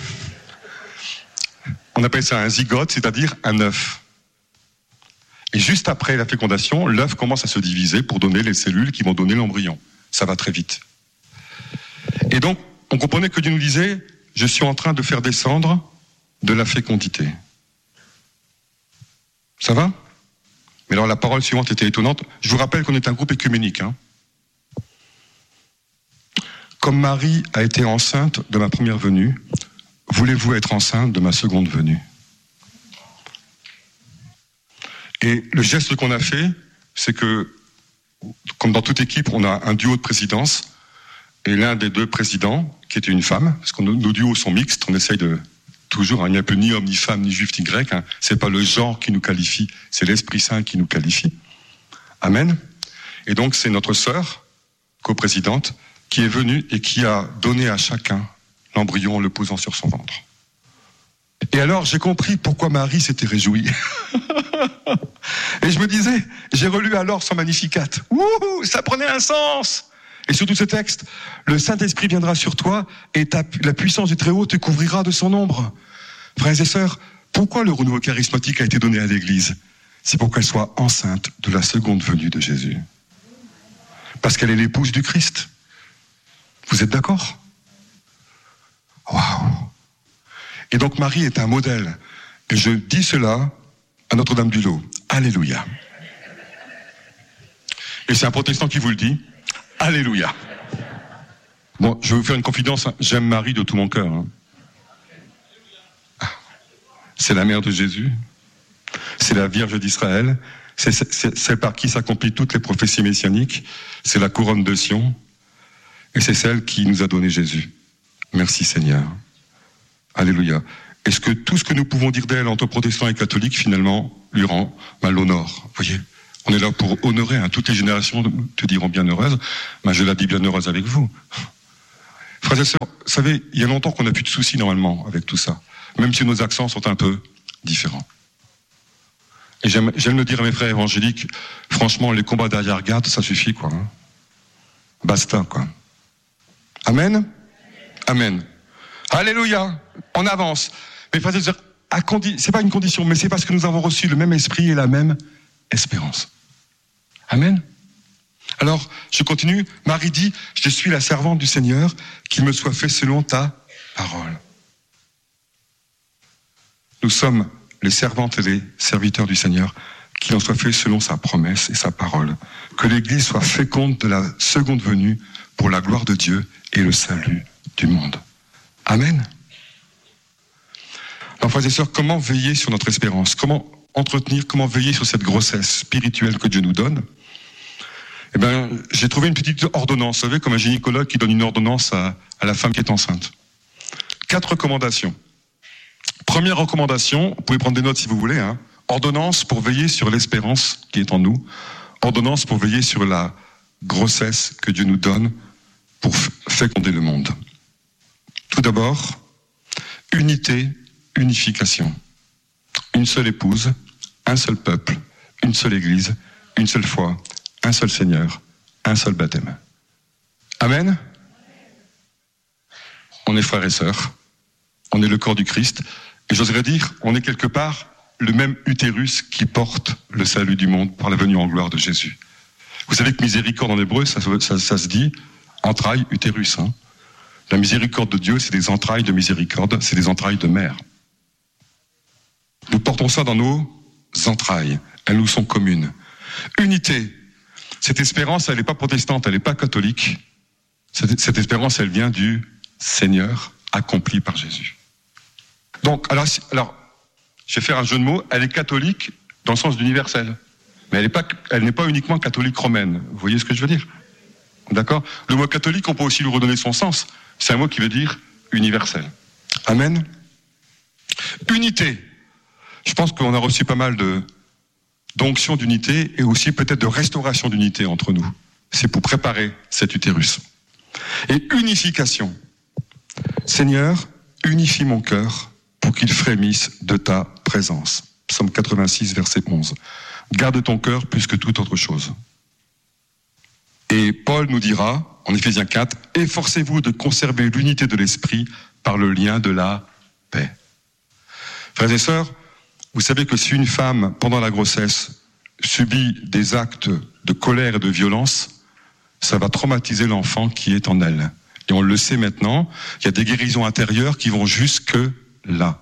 S1: On appelle ça un zygote, c'est-à-dire un œuf. Et juste après la fécondation, l'œuf commence à se diviser pour donner les cellules qui vont donner l'embryon. Ça va très vite. Et donc, on comprenait que Dieu nous disait, je suis en train de faire descendre de la fécondité. Ça va ? Mais alors la parole suivante était étonnante. Je vous rappelle qu'on est un groupe œcuménique. Hein. Comme Marie a été enceinte de ma première venue, voulez-vous être enceinte de ma seconde venue? Et le geste qu'on a fait, c'est que, comme dans toute équipe, on a un duo de présidence, et l'un des deux présidents, qui était une femme, parce que nos duos sont mixtes, on essaye de toujours, il n'y a un peu ni homme, ni femme, ni juif, ni grec, hein, c'est pas le genre qui nous qualifie, c'est l'Esprit Saint qui nous qualifie. Amen. Et donc c'est notre sœur, coprésidente, qui est venue et qui a donné à chacun l'embryon en le posant sur son ventre. Et alors j'ai compris pourquoi Marie s'était réjouie. Et je me disais, j'ai relu alors son Magnificat. Wouhou, ça prenait un sens. Et surtout ce texte, le Saint-Esprit viendra sur toi et la puissance du Très-Haut te couvrira de son ombre. Frères et sœurs, pourquoi le renouveau charismatique a été donné à l'Église? C'est pour qu'elle soit enceinte de la seconde venue de Jésus. Parce qu'elle est l'épouse du Christ. Vous êtes d'accord? Waouh! Et donc Marie est un modèle. Et je dis cela à Notre-Dame-du-Lot. Alléluia. Et c'est un protestant qui vous le dit. Alléluia. Bon, je vais vous faire une confidence. J'aime Marie de tout mon cœur. Hein. C'est la mère de Jésus. C'est la Vierge d'Israël. C'est par qui s'accomplissent toutes les prophéties messianiques. C'est la couronne de Sion. Et c'est celle qui nous a donné Jésus. Merci Seigneur. Alléluia. Est-ce que tout ce que nous pouvons dire d'elle entre protestants et catholiques, finalement, lui rend mal l'honneur? Vous voyez, on est là pour honorer, hein. Toutes les générations te diront bien heureuse, mais je la dis bien heureuse avec vous. Frères et sœurs, vous savez, il y a longtemps qu'on n'a plus de soucis normalement avec tout ça, même si nos accents sont un peu différents. Et j'aime le dire à mes frères évangéliques, franchement, les combats d'arrière-garde, ça suffit, quoi. Hein. Basta, quoi. Amen? Amen. Alléluia. On avance. Mais frères et sœurs, c'est pas une condition, mais c'est parce que nous avons reçu le même esprit et la même espérance. Amen. Alors, je continue. Marie dit, je suis la servante du Seigneur, qu'il me soit fait selon ta parole. Nous sommes les servantes et les serviteurs du Seigneur, qu'il en soit fait selon sa promesse et sa parole. Que l'Église soit féconde de la seconde venue pour la gloire de Dieu et le salut du monde. Amen. Alors, frères et sœurs, comment veiller sur notre espérance? Comment entretenir, comment veiller sur cette grossesse spirituelle que Dieu nous donne? Eh bien, j'ai trouvé une petite ordonnance, vous savez, comme un gynécologue qui donne une ordonnance à la femme qui est enceinte. 4 recommandations. Première recommandation, vous pouvez prendre des notes si vous voulez, hein. Ordonnance pour veiller sur l'espérance qui est en nous. Ordonnance pour veiller sur la grossesse que Dieu nous donne pour féconder le monde. Tout d'abord, unité, unification. Une seule épouse, un seul peuple, une seule église, une seule foi, un seul Seigneur, un seul baptême. Amen. On est frères et sœurs, on est le corps du Christ, et j'oserais dire, on est quelque part le même utérus qui porte le salut du monde par la venue en gloire de Jésus. Vous savez que miséricorde en hébreu, ça se dit entrailles, utérus. Hein. La miséricorde de Dieu, c'est des entrailles de miséricorde, c'est des entrailles de mère. Nous portons ça dans nos entrailles, elles nous sont communes. Unité, cette espérance, elle n'est pas protestante, elle n'est pas catholique. Cette espérance, elle vient du Seigneur accompli par Jésus. Donc, alors, je vais faire un jeu de mots, elle est catholique dans le sens d'universel. Mais elle n'est pas uniquement catholique romaine. Vous voyez ce que je veux dire? D'accord? Le mot catholique, on peut aussi lui redonner son sens. C'est un mot qui veut dire universel. Amen. Unité. Je pense qu'on a reçu pas mal d'onction d'unité et aussi peut-être de restauration d'unité entre nous. C'est pour préparer cet utérus. Et unification. Seigneur, unifie mon cœur pour qu'il frémisse de ta présence. Psaume 86, verset 11. Garde ton cœur plus que toute autre chose. Et Paul nous dira, en Éphésiens 4, efforcez-vous de conserver l'unité de l'esprit par le lien de la paix. Frères et sœurs, vous savez que si une femme, pendant la grossesse, subit des actes de colère et de violence, ça va traumatiser l'enfant qui est en elle. Et on le sait maintenant, il y a des guérisons intérieures qui vont jusque là.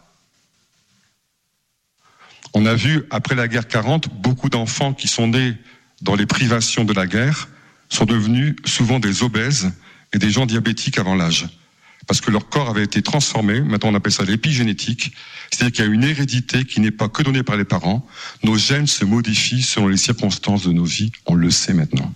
S1: On a vu, après la guerre 40, beaucoup d'enfants qui sont nés dans les privations de la guerre sont devenus souvent des obèses et des gens diabétiques avant l'âge. Parce que leur corps avait été transformé, maintenant on appelle ça l'épigénétique, c'est-à-dire qu'il y a une hérédité qui n'est pas que donnée par les parents. Nos gènes se modifient selon les circonstances de nos vies, on le sait maintenant.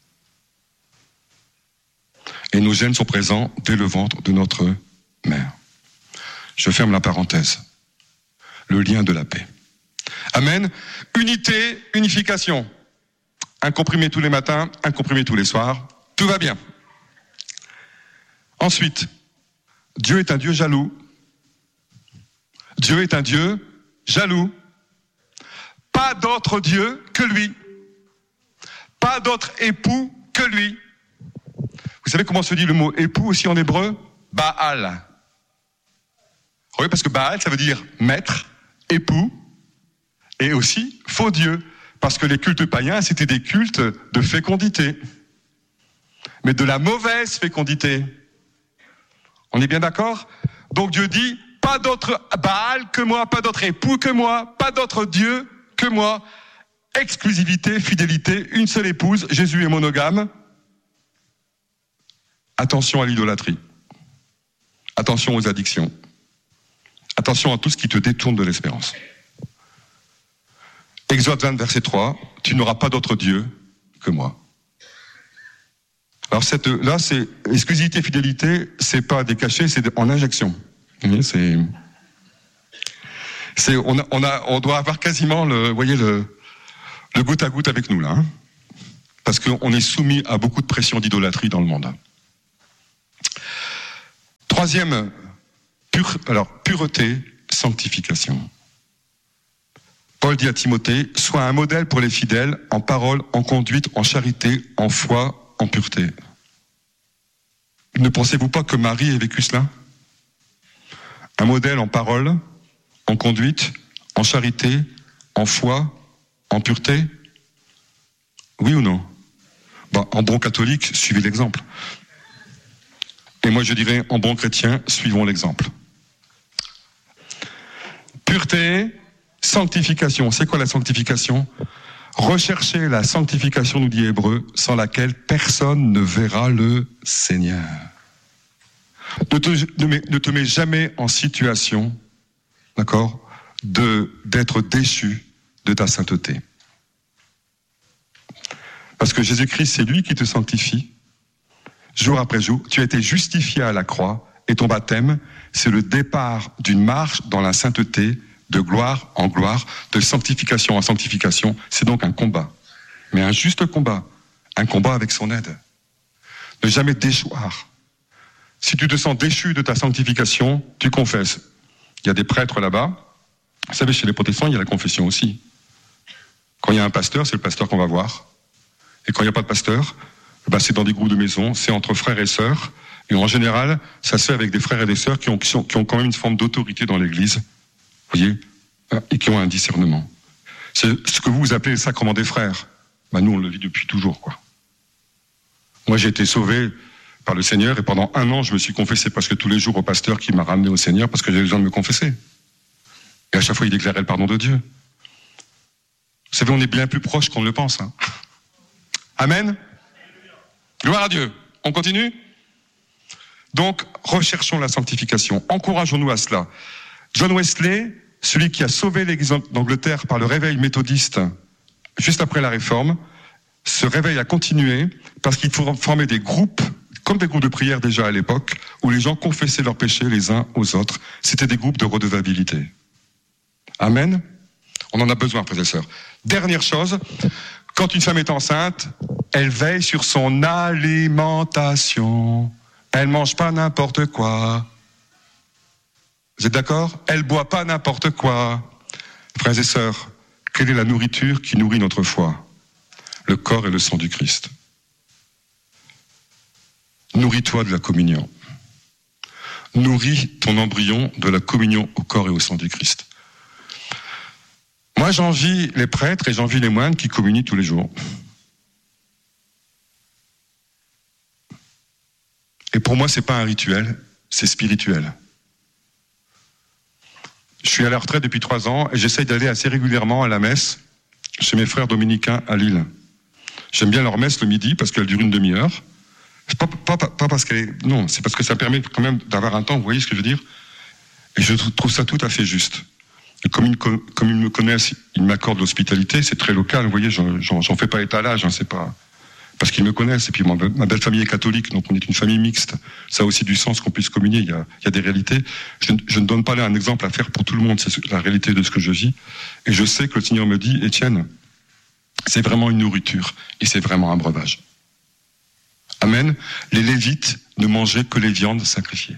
S1: Et nos gènes sont présents dès le ventre de notre mère. Je ferme la parenthèse. Le lien de la paix. Amen. Unité, unification. Un comprimé tous les matins, un comprimé tous les soirs. Tout va bien. Ensuite, Dieu est un Dieu jaloux. Dieu est un Dieu jaloux. Pas d'autre Dieu que lui. Pas d'autre époux que lui. Vous savez comment se dit le mot époux aussi en hébreu? Baal. Oui, parce que Baal, ça veut dire maître, époux, et aussi faux Dieu. Parce que les cultes païens, c'était des cultes de fécondité. Mais de la mauvaise fécondité. On est bien d'accord? Donc Dieu dit, pas d'autre Baal que moi, pas d'autre époux que moi, pas d'autre Dieu que moi. Exclusivité, fidélité, une seule épouse, Jésus est monogame. Attention à l'idolâtrie. Attention aux addictions. Attention à tout ce qui te détourne de l'espérance. Exode 20, verset 3, tu n'auras pas d'autre Dieu que moi. Alors là, c'est exclusivité, fidélité, c'est pas des cachets, c'est en injection. Vous voyez, On doit avoir quasiment le goutte à goutte avec nous là, hein, parce qu'on est soumis à beaucoup de pression d'idolâtrie dans le monde. Troisième, pureté, sanctification. Paul dit à Timothée, sois un modèle pour les fidèles, en parole, en conduite, en charité, en foi, en pureté. Ne pensez-vous pas que Marie ait vécu cela ? Un modèle en parole, en conduite, en charité, en foi, en pureté ? Oui ou non ? En bon catholique, suivez l'exemple. Et moi je dirais, en bon chrétien, suivons l'exemple. Pureté, sanctification. C'est quoi la sanctification ? Recherchez la sanctification, nous dit Hébreu, sans laquelle personne ne verra le Seigneur. Ne te mets jamais en situation, d'accord, d'être déchu de ta sainteté. Parce que Jésus-Christ, c'est lui qui te sanctifie. Jour après jour, tu as été justifié à la croix et ton baptême, c'est le départ d'une marche dans la sainteté, de gloire en gloire, de sanctification en sanctification. C'est donc un combat, mais un juste combat, un combat avec son aide. Ne jamais déchoir. Si tu te sens déchu de ta sanctification, tu confesses. Il y a des prêtres là-bas. Vous savez, chez les protestants, il y a la confession aussi. Quand il y a un pasteur, c'est le pasteur qu'on va voir. Et quand il n'y a pas de pasteur, c'est dans des groupes de maison, c'est entre frères et sœurs. Et en général, ça se fait avec des frères et des sœurs qui ont quand même une forme d'autorité dans l'Église, vous voyez, et qui ont un discernement. C'est ce que vous appelez le sacrement des frères. Nous, on le vit depuis toujours, quoi. Moi, j'ai été sauvé par le Seigneur et pendant 1 an, je me suis confessé presque tous les jours au pasteur qui m'a ramené au Seigneur parce que j'avais besoin de me confesser. Et à chaque fois, il déclarait le pardon de Dieu. Vous savez, on est bien plus proche qu'on ne le pense. Hein. Amen. Gloire à Dieu. On continue ? Donc, recherchons la sanctification. Encourageons-nous à cela. John Wesley, celui qui a sauvé l'Église d'Angleterre par le réveil méthodiste juste après la Réforme, ce réveil a continué parce qu'il formait des groupes, comme des groupes de prière déjà à l'époque, où les gens confessaient leurs péchés les uns aux autres. C'était des groupes de redevabilité. Amen. On en a besoin, frères et sœurs. Dernière chose, quand une femme est enceinte, elle veille sur son alimentation. Elle mange pas n'importe quoi. Vous êtes d'accord ? Elle boit pas n'importe quoi. Frères et sœurs, quelle est la nourriture qui nourrit notre foi ? Le corps et le sang du Christ. Nourris-toi de la communion. Nourris ton embryon de la communion au corps et au sang du Christ. Moi, j'envie les prêtres et j'envie les moines qui communient tous les jours. Et pour moi, c'est pas un rituel, c'est spirituel. Je suis à la retraite depuis 3 ans et j'essaye d'aller assez régulièrement à la messe chez mes frères dominicains à Lille. J'aime bien leur messe le midi parce qu'elle dure une demi-heure. Pas parce qu'elle est... Non, c'est parce que ça permet quand même d'avoir un temps, vous voyez ce que je veux dire ? Et je trouve ça tout à fait juste. Et comme ils me connaissent, ils m'accordent l'hospitalité, c'est très local, vous voyez, j'en fais pas étalage, hein, c'est pas... Parce qu'ils me connaissent, et puis ma belle famille est catholique, donc on est une famille mixte. Ça a aussi du sens qu'on puisse communier, il y a des réalités. Je ne donne pas là un exemple à faire pour tout le monde, c'est la réalité de ce que je vis. Et je sais que le Seigneur me dit, Étienne, c'est vraiment une nourriture, et c'est vraiment un breuvage. Amen. Les Lévites ne mangeaient que les viandes sacrifiées.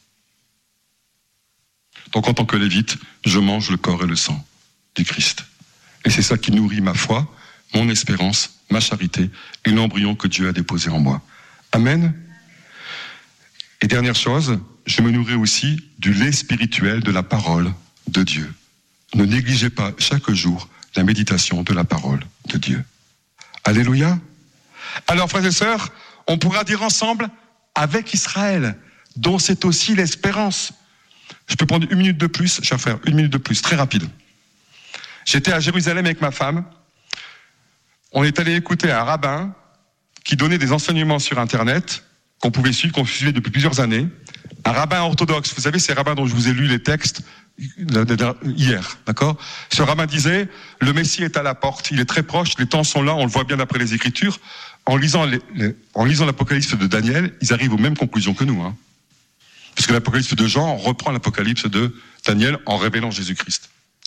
S1: Donc en tant que Lévite, je mange le corps et le sang du Christ. Et c'est ça qui nourrit ma foi, mon espérance, ma charité et l'embryon que Dieu a déposé en moi. Amen. Et dernière chose, je me nourris aussi du lait spirituel de la parole de Dieu. Ne négligez pas chaque jour la méditation de la parole de Dieu. Alléluia. Alors frères et sœurs, on pourra dire ensemble avec Israël, dont c'est aussi l'espérance. Je peux prendre 1 minute de plus, chers frères, 1 minute de plus, très rapide. J'étais à Jérusalem avec ma femme. On est allé écouter un rabbin qui donnait des enseignements sur Internet qu'on pouvait suivre, qu'on suivait depuis plusieurs années. Un rabbin orthodoxe. Vous savez, ces rabbins dont je vous ai lu les textes hier, d'accord ? Ce rabbin disait, le Messie est à la porte, il est très proche, les temps sont là, on le voit bien d'après les Écritures. En lisant l'Apocalypse de Daniel, ils arrivent aux mêmes conclusions que nous. Parce que l'Apocalypse de Jean reprend l'Apocalypse de Daniel en révélant Jésus-Christ.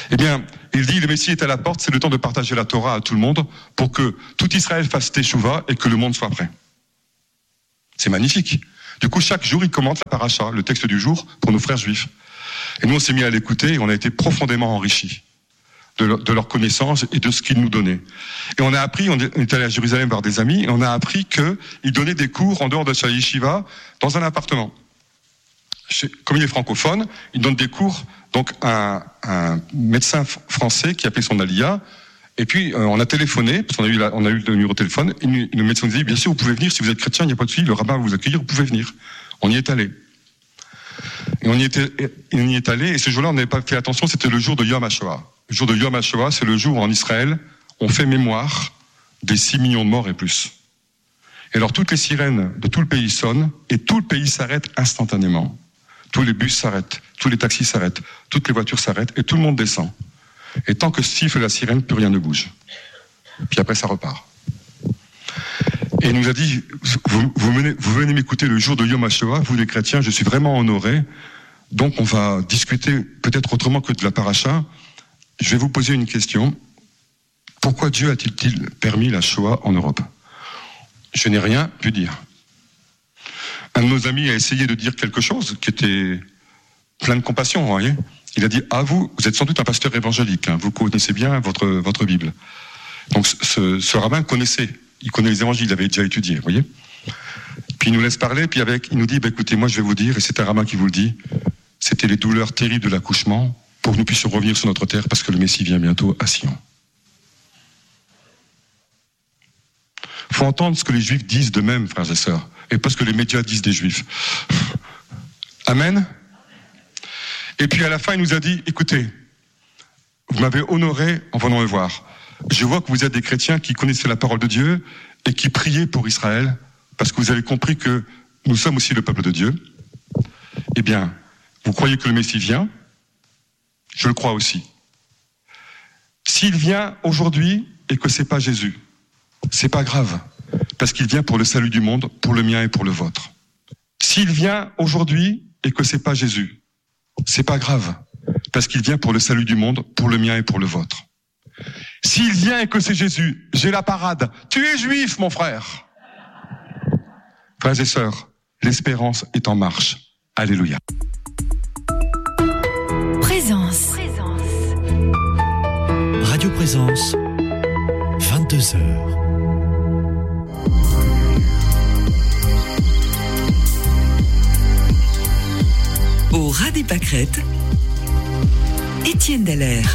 S1: Eh bien, il dit, le Messie est à la porte, c'est le temps de partager la Torah à tout le monde pour que tout Israël fasse teshuva et que le monde soit prêt. C'est magnifique. Du coup, chaque jour, il commente la paracha, le texte du jour, pour nos frères juifs. Et nous, on s'est mis à l'écouter et on a été profondément enrichis de leur connaissance et de ce qu'ils nous donnaient. Et on a appris, on est allé à Jérusalem voir des amis, et on a appris qu'ils donnaient des cours en dehors de sa yeshiva, dans un appartement. Comme il est francophone, il donne des cours, donc un médecin français qui a fait son aliyah, et puis on a téléphoné, parce qu'on a eu le numéro de téléphone, et le médecin nous dit, bien sûr, vous pouvez venir, si vous êtes chrétien, il n'y a pas de souci, le rabbin va vous accueillir, vous pouvez venir. On y est allé. Et on y est allé, et ce jour-là, on n'avait pas fait attention, c'était le jour de Yom HaShoah. Le jour de Yom HaShoah, c'est le jour où en Israël, on fait mémoire des 6 millions de morts et plus. Et alors toutes les sirènes de tout le pays sonnent, et tout le pays s'arrête instantanément. Tous les bus s'arrêtent, tous les taxis s'arrêtent, toutes les voitures s'arrêtent, et tout le monde descend. Et tant que siffle la sirène, plus rien ne bouge. Puis après, ça repart. Et il nous a dit, vous venez m'écouter le jour de Yom HaShoah, vous les chrétiens, je suis vraiment honoré, donc on va discuter peut-être autrement que de la paracha. Je vais vous poser une question. Pourquoi Dieu a-t-il permis la Shoah en Europe ? Je n'ai rien pu dire. Un de nos amis a essayé de dire quelque chose qui était plein de compassion, vous voyez. Il a dit, vous êtes sans doute un pasteur évangélique, hein, vous connaissez bien votre Bible. Donc ce rabbin connaissait, il connaît les évangiles, il avait déjà étudié, vous voyez. Puis il nous laisse parler, puis il nous dit, écoutez, moi je vais vous dire, et c'est un rabbin qui vous le dit, c'était les douleurs terribles de l'accouchement, pour que nous puissions revenir sur notre terre, parce que le Messie vient bientôt à Sion. Il faut entendre ce que les Juifs disent d'eux-mêmes, frères et sœurs, et pas ce que les médias disent des Juifs. Amen. Et puis à la fin, il nous a dit, écoutez, vous m'avez honoré en venant me voir. Je vois que vous êtes des chrétiens qui connaissaient la parole de Dieu et qui priaient pour Israël, parce que vous avez compris que nous sommes aussi le peuple de Dieu. Eh bien, vous croyez que le Messie vient ? Je le crois aussi. S'il vient aujourd'hui et que c'est pas Jésus, c'est pas grave, parce qu'il vient pour le salut du monde, pour le mien et pour le vôtre. S'il vient aujourd'hui et que c'est pas Jésus, c'est pas grave, parce qu'il vient pour le salut du monde, pour le mien et pour le vôtre. S'il vient et que c'est Jésus, j'ai la parade. Tu es juif, mon frère. Frères et sœurs, l'espérance est en marche. Alléluia.
S2: Présence.
S3: Radio Présence, 22h.
S2: Au ras des pâquerettes, Étienne Dallaire.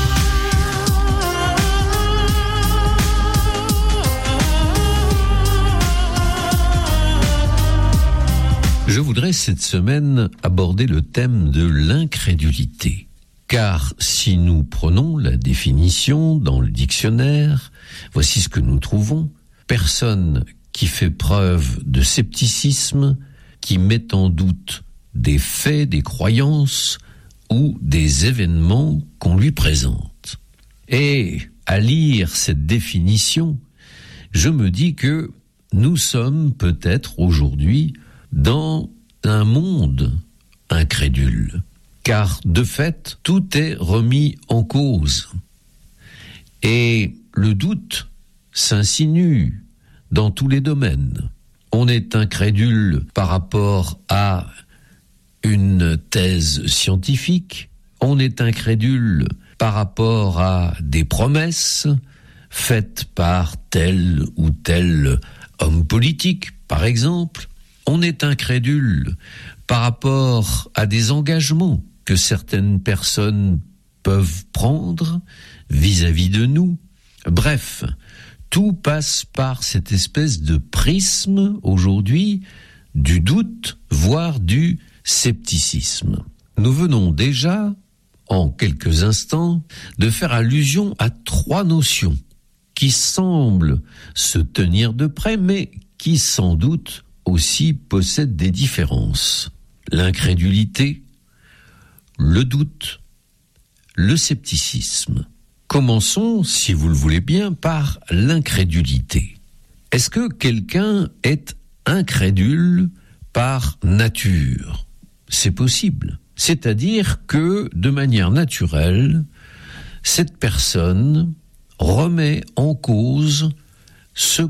S4: Je voudrais cette semaine aborder le thème de l'incrédulité. Car si nous prenons la définition dans le dictionnaire, voici ce que nous trouvons. Personne qui fait preuve de scepticisme, qui met en doute des faits, des croyances ou des événements qu'on lui présente. Et à lire cette définition, je me dis que nous sommes peut-être aujourd'hui dans un monde incrédule, car de fait, tout est remis en cause. Et le doute s'insinue dans tous les domaines. On est incrédule par rapport à une thèse scientifique, on est incrédule par rapport à des promesses faites par tel ou tel homme politique, par exemple. On est incrédule par rapport à des engagements que certaines personnes peuvent prendre vis-à-vis de nous. Bref, tout passe par cette espèce de prisme aujourd'hui du doute, voire du scepticisme. Nous venons déjà, en quelques instants, de faire allusion à 3 notions qui semblent se tenir de près, mais qui sans doute aussi possèdent des différences. L'incrédulité, le doute, le scepticisme. Commençons, si vous le voulez bien, par l'incrédulité. Est-ce que quelqu'un est incrédule par nature ? C'est possible. C'est-à-dire que, de manière naturelle, cette personne remet en cause ce